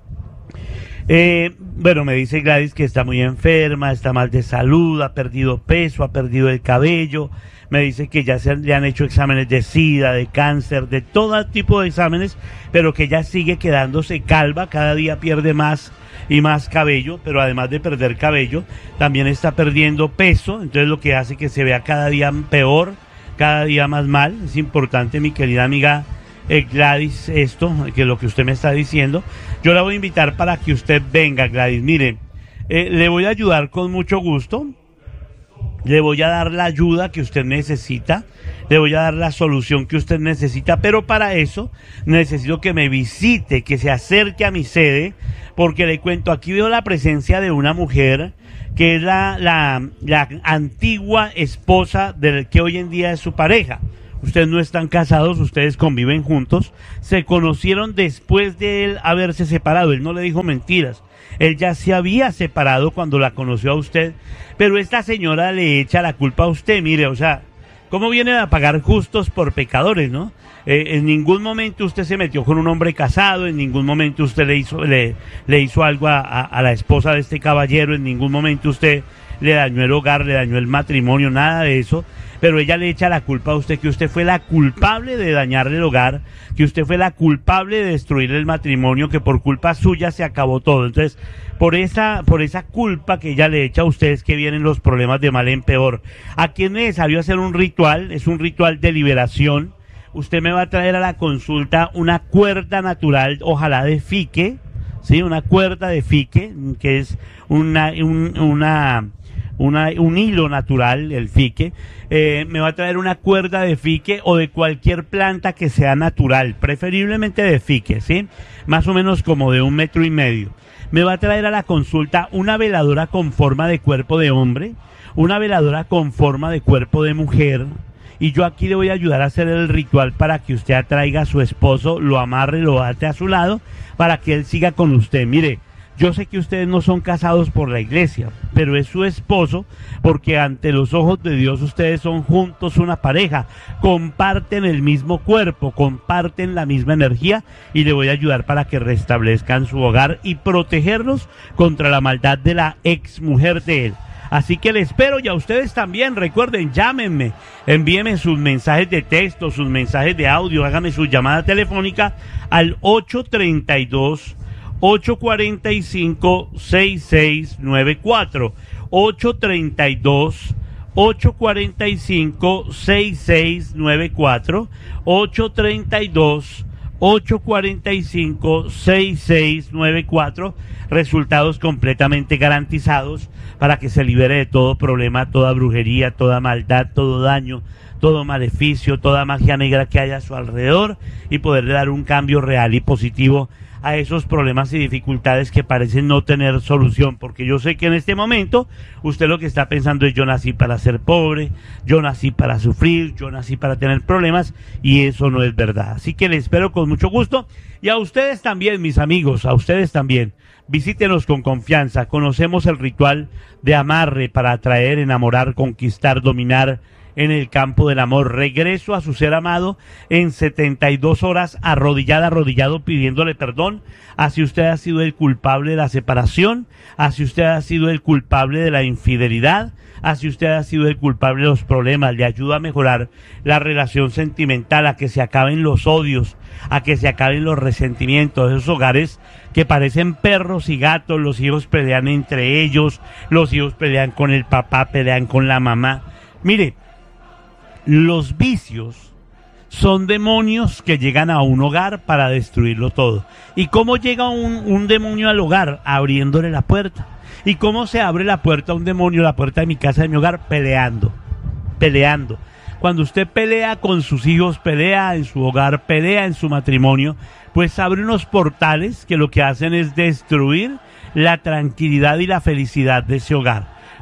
Eh, bueno, me dice Gladys que está muy enferma, está mal de salud, ha perdido peso, ha perdido el cabello. Me dice que ya se le han hecho exámenes de SIDA, de cáncer, de todo tipo de exámenes, pero que ella sigue quedándose calva, cada día pierde más y más cabello, pero además de perder cabello, también está perdiendo peso, entonces lo que hace que se vea cada día peor, cada día más mal. Es importante, mi querida amiga eh, Gladys, esto, que lo que usted me está diciendo. Yo la voy a invitar para que usted venga, Gladys. Mire, eh, le voy a ayudar con mucho gusto. Le voy a dar la ayuda que usted necesita, le voy a dar la solución que usted necesita, pero para eso necesito que me visite, que se acerque a mi sede, porque le cuento, aquí veo la presencia de una mujer que es la, la, la antigua esposa del que hoy en día es su pareja. Ustedes no están casados, ustedes conviven juntos, se conocieron después de él haberse separado, él no le dijo mentiras. Él ya se había separado cuando la conoció a usted, pero esta señora le echa la culpa a usted. Mire, o sea, ¿cómo vienen a pagar justos por pecadores, no? Eh, en ningún momento usted se metió con un hombre casado, en ningún momento usted le hizo, le, le hizo algo a, a, a la esposa de este caballero, en ningún momento usted le dañó el hogar, le dañó el matrimonio, nada de eso. Pero ella le echa la culpa a usted, que usted fue la culpable de dañarle el hogar, que usted fue la culpable de destruir el matrimonio, que por culpa suya se acabó todo. Entonces, por esa, por esa culpa que ella le echa a ustedes que vienen los problemas de mal en peor. Aquí es necesario hacer un ritual, es un ritual de liberación. Usted me va a traer a la consulta una cuerda natural, ojalá de fique, ¿sí? Una cuerda de fique, que es una, un, una, una, un hilo natural, el fique. Eh, me va a traer una cuerda de fique o de cualquier planta que sea natural, preferiblemente de fique, ¿sí? Más o menos como de un metro y medio. Me va a traer a la consulta una veladora con forma de cuerpo de hombre, una veladora con forma de cuerpo de mujer, y yo aquí le voy a ayudar a hacer el ritual para que usted atraiga a su esposo, lo amarre, lo ate a su lado, para que él siga con usted. Mire, yo sé que ustedes no son casados por la iglesia, pero es su esposo, porque ante los ojos de Dios ustedes son juntos una pareja, comparten el mismo cuerpo, comparten la misma energía, y le voy a ayudar para que restablezcan su hogar y protegerlos contra la maldad de la ex mujer de él. Así que le espero, y a ustedes también, recuerden, llámenme, envíenme sus mensajes de texto, sus mensajes de audio, háganme su llamada telefónica al ocho treinta y dos, ocho cuarenta y cinco, seis seis nueve cuatro, ocho treinta y dos, ocho cuarenta y cinco, seis seis nueve cuatro, ocho treinta y dos, ocho cuarenta y cinco, seis seis nueve cuatro, resultados completamente garantizados para que se libere de todo problema, toda brujería, toda maldad, todo daño, todo maleficio, toda magia negra que haya a su alrededor, y poderle dar un cambio real y positivo a esos problemas y dificultades que parecen no tener solución, porque yo sé que en este momento usted lo que está pensando es: yo nací para ser pobre, yo nací para sufrir, yo nací para tener problemas, y eso no es verdad. Así que le espero con mucho gusto, y a ustedes también, mis amigos, a ustedes también. Visítenos con confianza, conocemos el ritual de amarre para atraer, enamorar, conquistar, dominar en el campo del amor. Regreso a su ser amado en setenta y dos horas, arrodillada, arrodillado, pidiéndole perdón. Así usted ha sido el culpable de la separación, así usted ha sido el culpable de la infidelidad, así usted ha sido el culpable de los problemas. Le ayuda a mejorar la relación sentimental, a que se acaben los odios, a que se acaben los resentimientos, esos hogares que parecen perros y gatos. Los hijos pelean entre ellos, los hijos pelean con el papá, pelean con la mamá. Mire, los vicios son demonios que llegan a un hogar para destruirlo todo. ¿Y cómo llega un, un demonio al hogar? Abriéndole la puerta. ¿Y cómo se abre la puerta a un demonio, la puerta de mi casa, de mi hogar? Peleando, peleando. Cuando usted pelea con sus hijos, pelea en su hogar, pelea en su matrimonio, pues abre unos portales que lo que hacen es destruir la tranquilidad y la felicidad de ese hogar.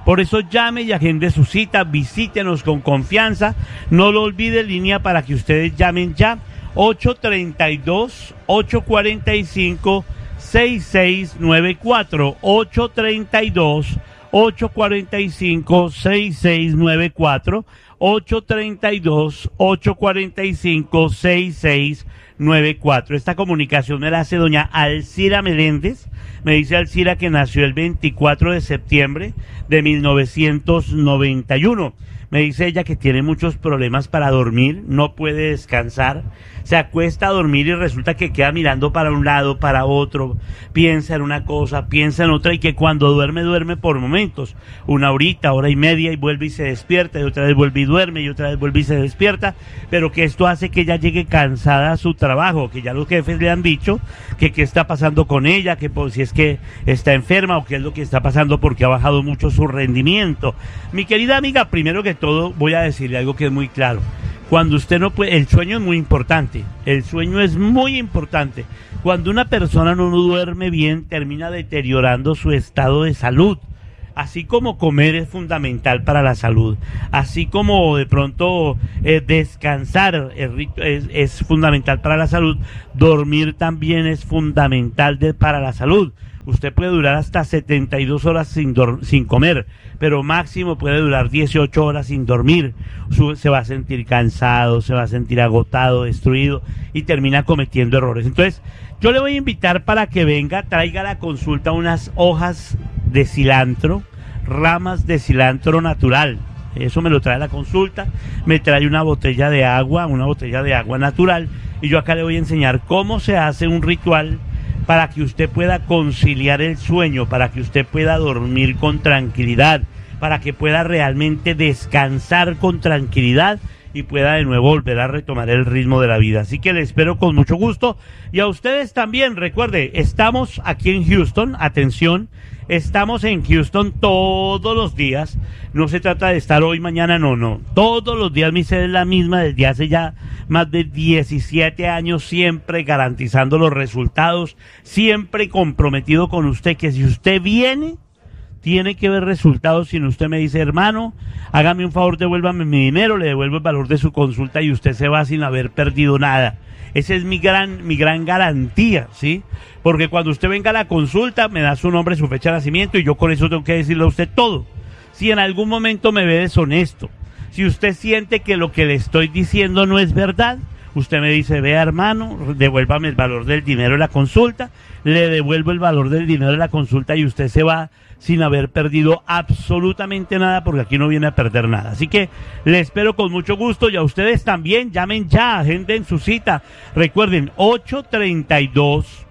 Por eso llame y agende su cita, visítenos con confianza. No lo olvide, línea para que ustedes llamen ya, ocho tres dos, ocho cuatro cinco, seis seis nueve cuatro, ocho tres dos, ocho cuatro cinco, seis seis nueve cuatro, ocho tres dos, ocho cuatro cinco, seis seis nueve cuatro. Esta comunicación me la hace doña Alcira Meléndez. Me dice Alcira que nació el veinticuatro de septiembre de mil novecientos noventa y uno. Me dice ella que tiene muchos problemas para dormir, no puede descansar, se acuesta a dormir y resulta que queda mirando para un lado, para otro, piensa en una cosa, piensa en otra, y que cuando duerme, duerme por momentos, una horita, hora y media, y vuelve y se despierta, y otra vez vuelve y duerme, y otra vez vuelve y se despierta, pero que esto hace que ella llegue cansada a su trabajo, que ya los jefes le han dicho que qué está pasando con ella, que por, si es que está enferma o qué es lo que está pasando porque ha bajado mucho su rendimiento. Mi querida amiga, primero que todo voy a decirle algo que es muy claro. Cuando usted no puede, el sueño es muy importante, el sueño es muy importante. Cuando una persona no duerme bien, termina deteriorando su estado de salud. Así como comer es fundamental para la salud, así como de pronto eh, descansar es, es, es fundamental para la salud, dormir también es fundamental de, para la salud. Usted puede durar hasta setenta y dos horas sin, sin comer, pero máximo puede durar dieciocho horas sin dormir. Se va a sentir cansado, se va a sentir agotado, destruido y termina cometiendo errores. Entonces, yo le voy a invitar para que venga, traiga a la consulta unas hojas de cilantro, ramas de cilantro natural. Eso me lo trae a la consulta, me trae una botella de agua, una botella de agua natural, y yo acá le voy a enseñar cómo se hace un ritual para que usted pueda conciliar el sueño, para que usted pueda dormir con tranquilidad, para que pueda realmente descansar con tranquilidad y pueda de nuevo volver a retomar el ritmo de la vida. Así que le espero con mucho gusto, y a ustedes también. Recuerde, estamos aquí en Houston, atención, estamos en Houston todos los días. No se trata de estar hoy, mañana, no, no. Todos los días mi sede es la misma desde hace ya más de diecisiete años, siempre garantizando los resultados, siempre comprometido con usted, que si usted viene, tiene que ver resultados. Si no, usted me dice, hermano, hágame un favor, devuélvame mi dinero, le devuelvo el valor de su consulta y usted se va sin haber perdido nada. Esa es mi gran, mi gran garantía, ¿sí? Porque cuando usted venga a la consulta, me da su nombre, su fecha de nacimiento, y yo con eso tengo que decirle a usted todo. Si en algún momento me ve deshonesto, si usted siente que lo que le estoy diciendo no es verdad, usted me dice, vea hermano, devuélvame el valor del dinero de la consulta, le devuelvo el valor del dinero de la consulta y usted se va sin haber perdido absolutamente nada, porque aquí no viene a perder nada. Así que le espero con mucho gusto, y a ustedes también, llamen ya, agenden su cita. Recuerden, ocho tres dos,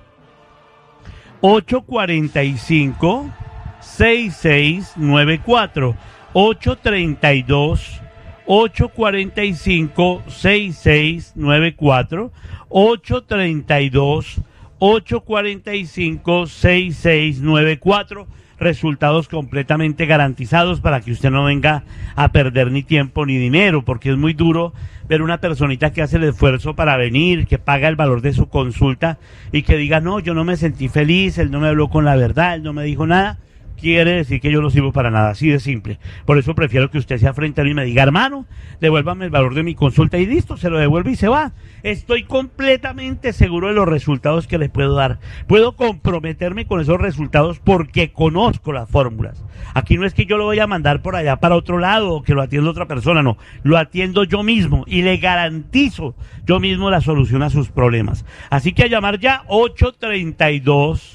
ocho cuatro cinco, seis seis nueve cuatro, ocho tres dos, ocho cuatro cinco, seis seis nueve cuatro, ocho tres dos, ocho cuatro cinco, seis seis nueve cuatro. Resultados completamente garantizados para que usted no venga a perder ni tiempo ni dinero, porque es muy duro ver una personita que hace el esfuerzo para venir, que paga el valor de su consulta y que diga, no, yo no me sentí feliz, él no me habló con la verdad, él no me dijo nada. Quiere decir que yo no sirvo para nada, así de simple. Por eso prefiero que usted sea frente a mí y me diga, hermano, devuélvame el valor de mi consulta, y listo, se lo devuelve y se va. Estoy completamente seguro de los resultados que les puedo dar. Puedo comprometerme con esos resultados porque conozco las fórmulas. Aquí no es que yo lo voy a mandar por allá para otro lado o que lo atienda otra persona, no. Lo atiendo yo mismo y le garantizo yo mismo la solución a sus problemas. Así que a llamar ya, ocho tres dos,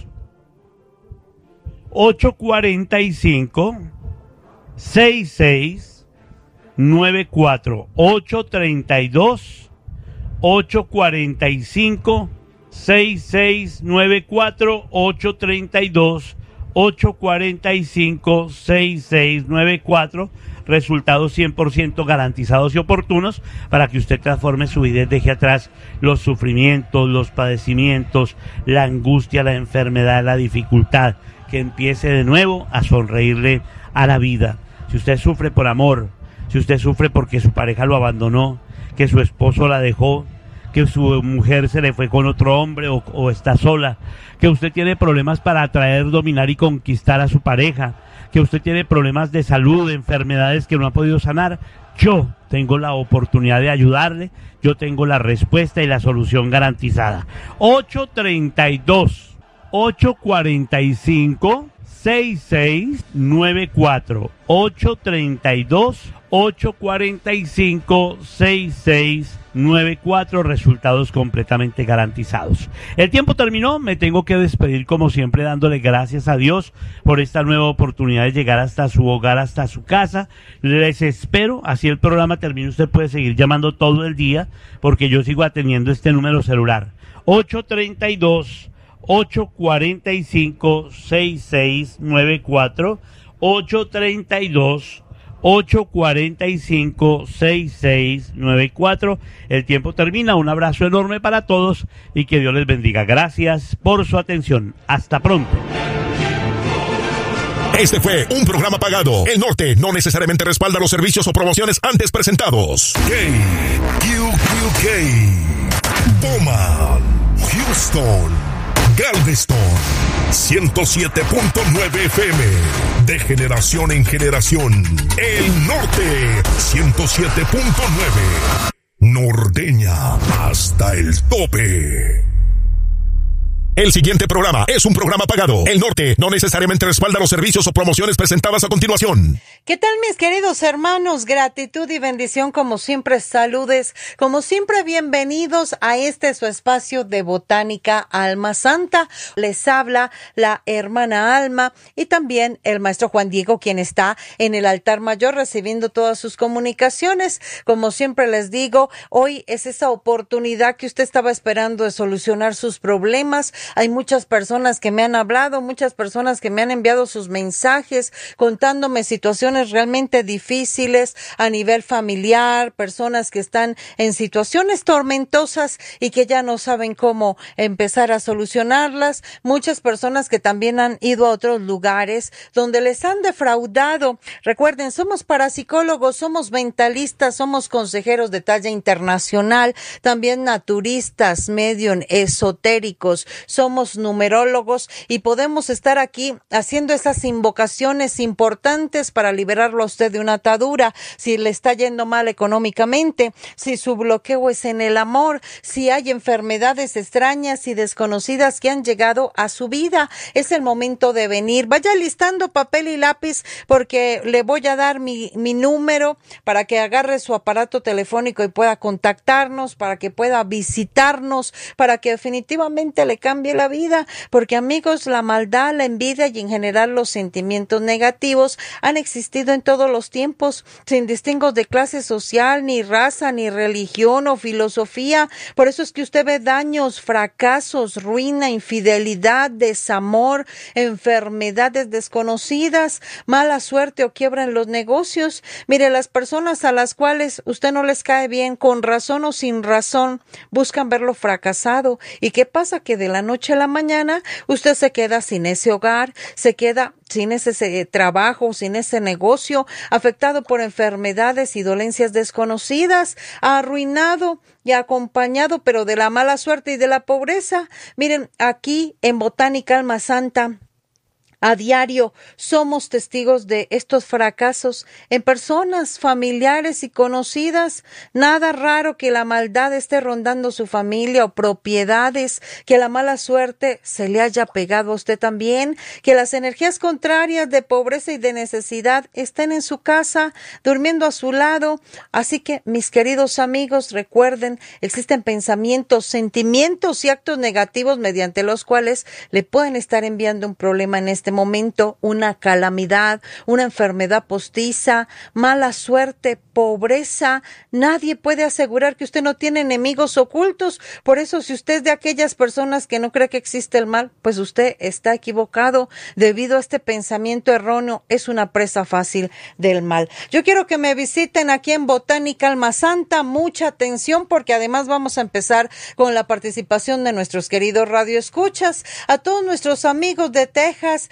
ocho cuatro cinco, seis seis nueve cuatro, ocho tres dos, ocho cuatro cinco, seis seis nueve cuatro, ocho tres dos, ocho cuatro cinco, seis seis nueve cuatro. Resultados cien por ciento garantizados y oportunos para que usted transforme su vida y deje atrás los sufrimientos, los padecimientos, la angustia, la enfermedad, la dificultad. Que empiece de nuevo a sonreírle a la vida. Si usted sufre por amor, si usted sufre porque su pareja lo abandonó, que su esposo la dejó, que su mujer se le fue con otro hombre o, o está sola, que usted tiene problemas para atraer, dominar y conquistar a su pareja, que usted tiene problemas de salud, enfermedades que no ha podido sanar, yo tengo la oportunidad de ayudarle, yo tengo la respuesta y la solución garantizada. ocho treinta y dos, ocho cuarenta y cinco, seis seis nueve cuatro, ocho treinta y dos, ocho cuarenta y cinco, seis seis nueve cuatro, resultados completamente garantizados. El tiempo terminó, me tengo que despedir como siempre dándole gracias a Dios por esta nueva oportunidad de llegar hasta su hogar, hasta su casa. Les espero, así el programa termina, usted puede seguir llamando todo el día porque yo sigo atendiendo este número celular. ocho treinta y dos, ocho cuarenta y cinco, seis seis nueve cuatro, ocho treinta y dos, ocho cuarenta y cinco, seis seis nueve cuatro. El tiempo termina, un abrazo enorme para todos y que Dios les bendiga. Gracias por su atención. Hasta pronto. Este fue un programa pagado. El Norte no necesariamente respalda los servicios o promociones antes presentados. K Q Q K, Bowman, Houston, Galveston, ciento siete punto nueve F M, de generación en generación. El Norte, ciento siete punto nueve, Norteña hasta el tope. El siguiente programa es un programa pagado. El Norte no necesariamente respalda los servicios o promociones presentadas a continuación. ¿Qué tal, mis queridos hermanos? Gratitud y bendición, como siempre, saludes, como siempre, bienvenidos a este su espacio de Botánica Alma Santa. Les habla la hermana Alma y también el maestro Juan Diego, quien está en el altar mayor recibiendo todas sus comunicaciones. Como siempre les digo, hoy es esa oportunidad que usted estaba esperando de solucionar sus problemas. Hay muchas personas que me han hablado, muchas personas que me han enviado sus mensajes contándome situaciones realmente difíciles a nivel familiar, personas que están en situaciones tormentosas y que ya no saben cómo empezar a solucionarlas. Muchas personas que también han ido a otros lugares donde les han defraudado. Recuerden, somos parapsicólogos, somos mentalistas, somos consejeros de talla internacional, también naturistas, medium, esotéricos, somos numerólogos y podemos estar aquí haciendo esas invocaciones importantes para liberarlo a usted de una atadura. Si le está yendo mal económicamente, si su bloqueo es en el amor, si hay enfermedades extrañas y desconocidas que han llegado a su vida, es el momento de venir. Vaya listando papel y lápiz porque le voy a dar mi, mi número para que agarre su aparato telefónico y pueda contactarnos, para que pueda visitarnos, para que definitivamente le cambie la vida, porque amigos, la maldad, la envidia y en general los sentimientos negativos han existido en todos los tiempos, sin distingos de clase social, ni raza, ni religión o filosofía. Por eso es que usted ve daños, fracasos, ruina, infidelidad, desamor, enfermedades desconocidas, mala suerte o quiebra en los negocios. Mire, las personas a las cuales usted no les cae bien, con razón o sin razón, buscan verlo fracasado. ¿Y qué pasa? Que de la noche a la mañana usted se queda sin ese hogar, se queda sin ese, ese trabajo, sin ese negocio, afectado por enfermedades y dolencias desconocidas, arruinado y acompañado, pero de la mala suerte y de la pobreza. Miren, aquí en Botánica Alma Santa, a diario somos testigos de estos fracasos en personas familiares y conocidas. Nada raro que la maldad esté rondando su familia o propiedades, que la mala suerte se le haya pegado a usted también, que las energías contrarias de pobreza y de necesidad estén en su casa, durmiendo a su lado. Así que, mis queridos amigos, recuerden, existen pensamientos, sentimientos y actos negativos mediante los cuales le pueden estar enviando un problema en este momento, una calamidad, una enfermedad postiza, mala suerte, pobreza. Nadie puede asegurar que usted no tiene enemigos ocultos. Por eso, si usted es de aquellas personas que no cree que existe el mal, pues usted está equivocado. Debido a este pensamiento erróneo, es una presa fácil del mal. Yo quiero que me visiten aquí en Botánica Alma Santa. Mucha atención, porque además vamos a empezar con la participación de nuestros queridos radioescuchas. A todos nuestros amigos de Texas,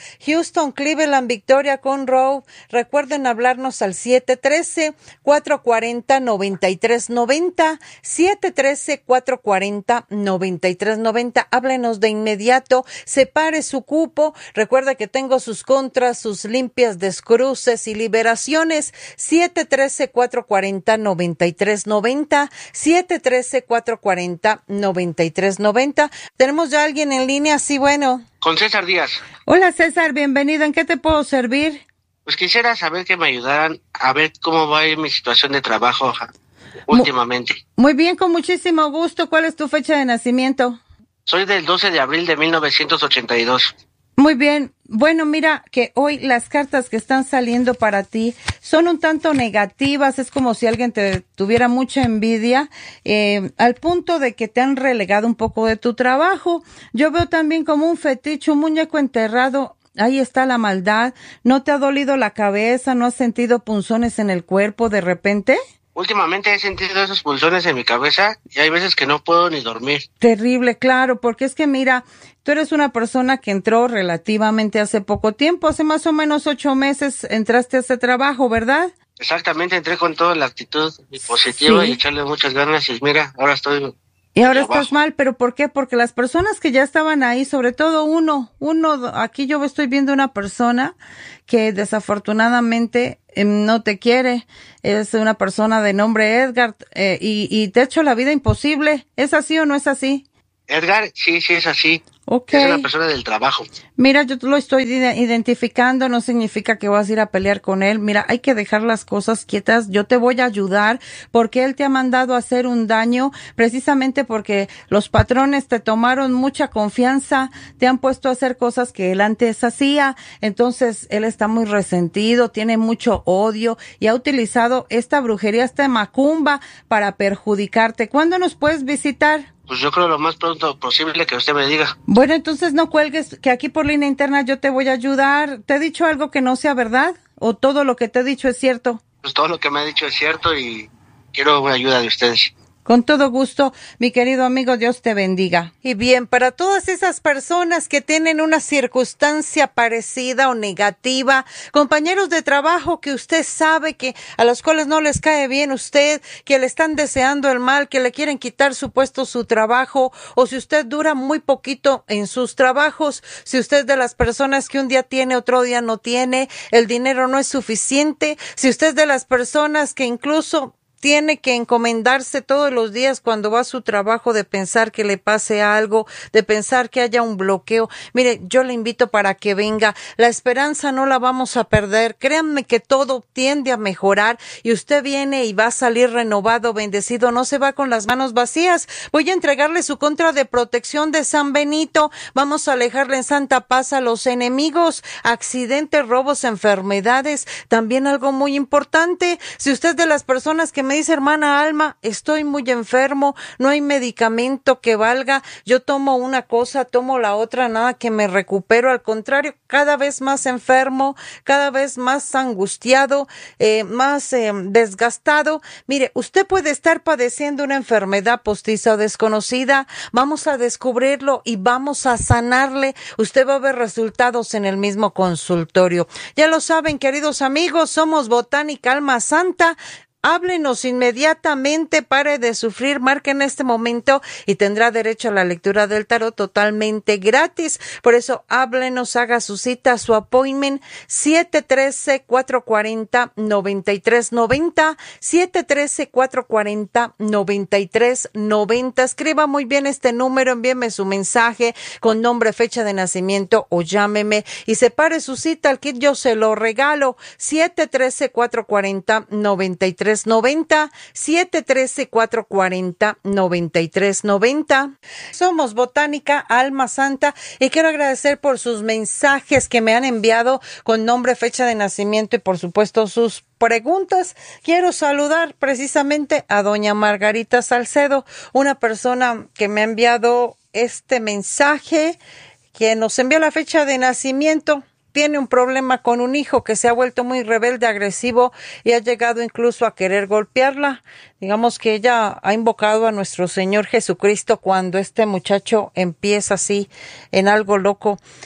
Houston, Cleveland, Victoria, Conroe. Recuerden hablarnos al siete uno tres, cuatro cuatro cero, nueve tres nueve cero, siete uno tres, cuatro cuatro cero, nueve tres nueve cero. Háblenos de inmediato, separe su cupo. Recuerda que tengo sus contras, sus limpias, descruces y liberaciones. siete uno tres, cuatro cuatro cero, nueve tres nueve cero, siete uno tres, cuatro cuatro cero, nueve tres nueve cero. Tenemos ya alguien en línea, sí, bueno. Con César Díaz. Hola César, bienvenido. ¿En qué te puedo servir? Pues quisiera saber que me ayudaran a ver cómo va a ir mi situación de trabajo últimamente. Muy bien, con muchísimo gusto. ¿Cuál es tu fecha de nacimiento? Soy del doce de abril de mil novecientos ochenta y dos. Muy bien. Bueno, mira que hoy las cartas que están saliendo para ti son un tanto negativas. Es como si alguien te tuviera mucha envidia, eh, al punto de que te han relegado un poco de tu trabajo. Yo veo también como un fetiche, un muñeco enterrado. Ahí está la maldad. ¿No te ha dolido la cabeza? ¿No has sentido punzones en el cuerpo de repente? Últimamente he sentido esos pulsones en mi cabeza y hay veces que no puedo ni dormir. Terrible, claro, porque es que mira, tú eres una persona que entró relativamente hace poco tiempo, hace más o menos ocho meses entraste a ese trabajo, ¿verdad? Exactamente, entré con toda la actitud positiva, sí, y echarle muchas ganas y mira, ahora estoy... Y ahora estás mal, ¿pero por qué? Porque las personas que ya estaban ahí, sobre todo uno, uno, aquí yo estoy viendo una persona que desafortunadamente eh, no te quiere, es una persona de nombre Edgar, eh, y, y te ha hecho la vida imposible. ¿Es así o no es así? Edgar, sí, sí es así. Okay. Es una persona del trabajo. Mira, yo lo estoy identificando, no significa que vas a ir a pelear con él. Mira, hay que dejar las cosas quietas. Yo te voy a ayudar porque él te ha mandado a hacer un daño precisamente porque los patrones te tomaron mucha confianza, te han puesto a hacer cosas que él antes hacía. Entonces, él está muy resentido, tiene mucho odio y ha utilizado esta brujería, esta macumba para perjudicarte. ¿Cuándo nos puedes visitar? Pues yo creo lo más pronto posible que usted me diga. Bueno, entonces no cuelgues, que aquí por línea interna yo te voy a ayudar. ¿Te he dicho algo que no sea verdad? ¿O todo lo que te he dicho es cierto? Pues todo lo que me ha dicho es cierto y quiero una ayuda de ustedes. Con todo gusto, mi querido amigo, Dios te bendiga. Y bien, para todas esas personas que tienen una circunstancia parecida o negativa, compañeros de trabajo que usted sabe que a los cuales no les cae bien usted, que le están deseando el mal, que le quieren quitar su puesto, su trabajo, o si usted dura muy poquito en sus trabajos, si usted es de las personas que un día tiene, otro día no tiene, el dinero no es suficiente, si usted es de las personas que incluso tiene que encomendarse todos los días cuando va a su trabajo de pensar que le pase algo, de pensar que haya un bloqueo. Mire, yo le invito para que venga. La esperanza no la vamos a perder. Créanme que todo tiende a mejorar y usted viene y va a salir renovado, bendecido. No se va con las manos vacías. Voy a entregarle su contra de protección de San Benito. Vamos a alejarle en santa paz a los enemigos, accidentes, robos, enfermedades. También algo muy importante. Si usted es de las personas que me dice, hermana Alma, estoy muy enfermo, no hay medicamento que valga, yo tomo una cosa, tomo la otra, nada que me recupero, al contrario, cada vez más enfermo, cada vez más angustiado, eh, más eh, desgastado. Mire, usted puede estar padeciendo una enfermedad postiza o desconocida, vamos a descubrirlo y vamos a sanarle, usted va a ver resultados en el mismo consultorio. Ya lo saben, queridos amigos, somos Botánica Alma Santa. Háblenos inmediatamente, pare de sufrir, marque en este momento y tendrá derecho a la lectura del tarot totalmente gratis. Por eso, háblenos, haga su cita, su appointment, siete uno tres, cuatro cuatro cero, nueve tres nueve cero, siete uno tres, cuatro cuatro cero, nueve tres nueve cero. Escriba muy bien este número, envíeme su mensaje con nombre, fecha de nacimiento o llámeme y separe su cita, al kit yo se lo regalo, siete uno tres, cuatro cuatro cero, nueve tres nueve cero, siete uno tres, cuatro cuatro cero, nueve tres nueve cero. Somos Botánica Alma Santa y quiero agradecer por sus mensajes que me han enviado con nombre, fecha de nacimiento y por supuesto sus preguntas. Quiero saludar precisamente a doña Margarita Salcedo, una persona que me ha enviado este mensaje, que nos envió la fecha de nacimiento. Tiene un problema con un hijo que se ha vuelto muy rebelde, agresivo y ha llegado incluso a querer golpearla. Digamos que ella ha invocado a nuestro Señor Jesucristo cuando este muchacho empieza así en algo loco.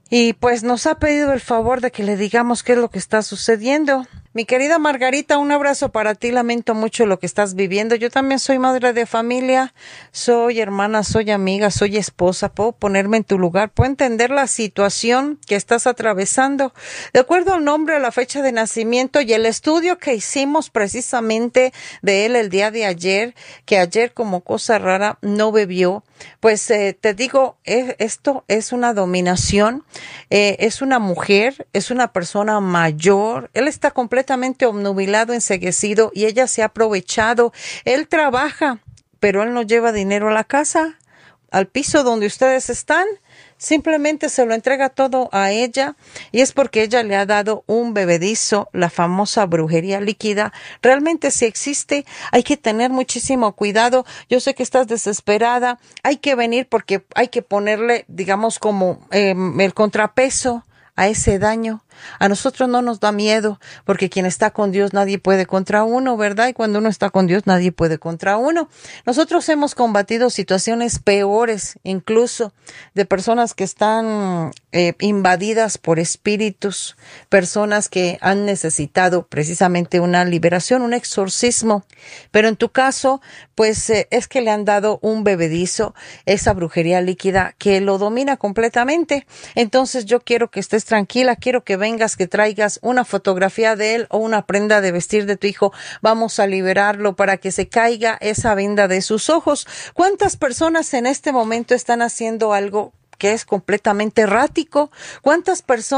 y pues nos ha pedido el favor de que le digamos qué es lo que está sucediendo. Mi querida Margarita, un abrazo para ti. Lamento mucho lo que estás viviendo. Yo también soy madre de familia, soy hermana, soy amiga, soy esposa. Puedo ponerme en tu lugar, puedo entender la situación que estás atravesando. De acuerdo al nombre, a la fecha de nacimiento y el estudio que hicimos precisamente de él el día de ayer, que ayer como cosa rara no bebió, pues eh, te digo, eh, esto es una dominación, eh, es una mujer, es una persona mayor. Él está completamente completamente obnubilado, enceguecido, y ella se ha aprovechado. Él trabaja, pero él no lleva dinero a la casa, al piso donde ustedes están. Simplemente se lo entrega todo a ella, y es porque ella le ha dado un bebedizo, la famosa brujería líquida. Realmente si existe, hay que tener muchísimo cuidado. Yo sé que estás desesperada, hay que venir porque hay que ponerle, digamos, como eh, el contrapeso a ese daño. A nosotros no nos da miedo, porque quien está con Dios nadie puede contra uno, ¿verdad? Y cuando uno está con Dios nadie puede contra uno. Nosotros hemos combatido situaciones peores, incluso de personas que están eh, invadidas por espíritus, personas que han necesitado precisamente una liberación, un exorcismo. Pero en tu caso, pues eh, es que le han dado un bebedizo, esa brujería líquida que lo domina completamente. Entonces yo quiero que estés tranquila, quiero que vengas, que traigas una fotografía de él o una prenda de vestir de tu hijo. Vamos a liberarlo para que se caiga esa venda de sus ojos. ¿Cuántas personas en este momento están haciendo algo que es completamente errático? ¿Cuántas personas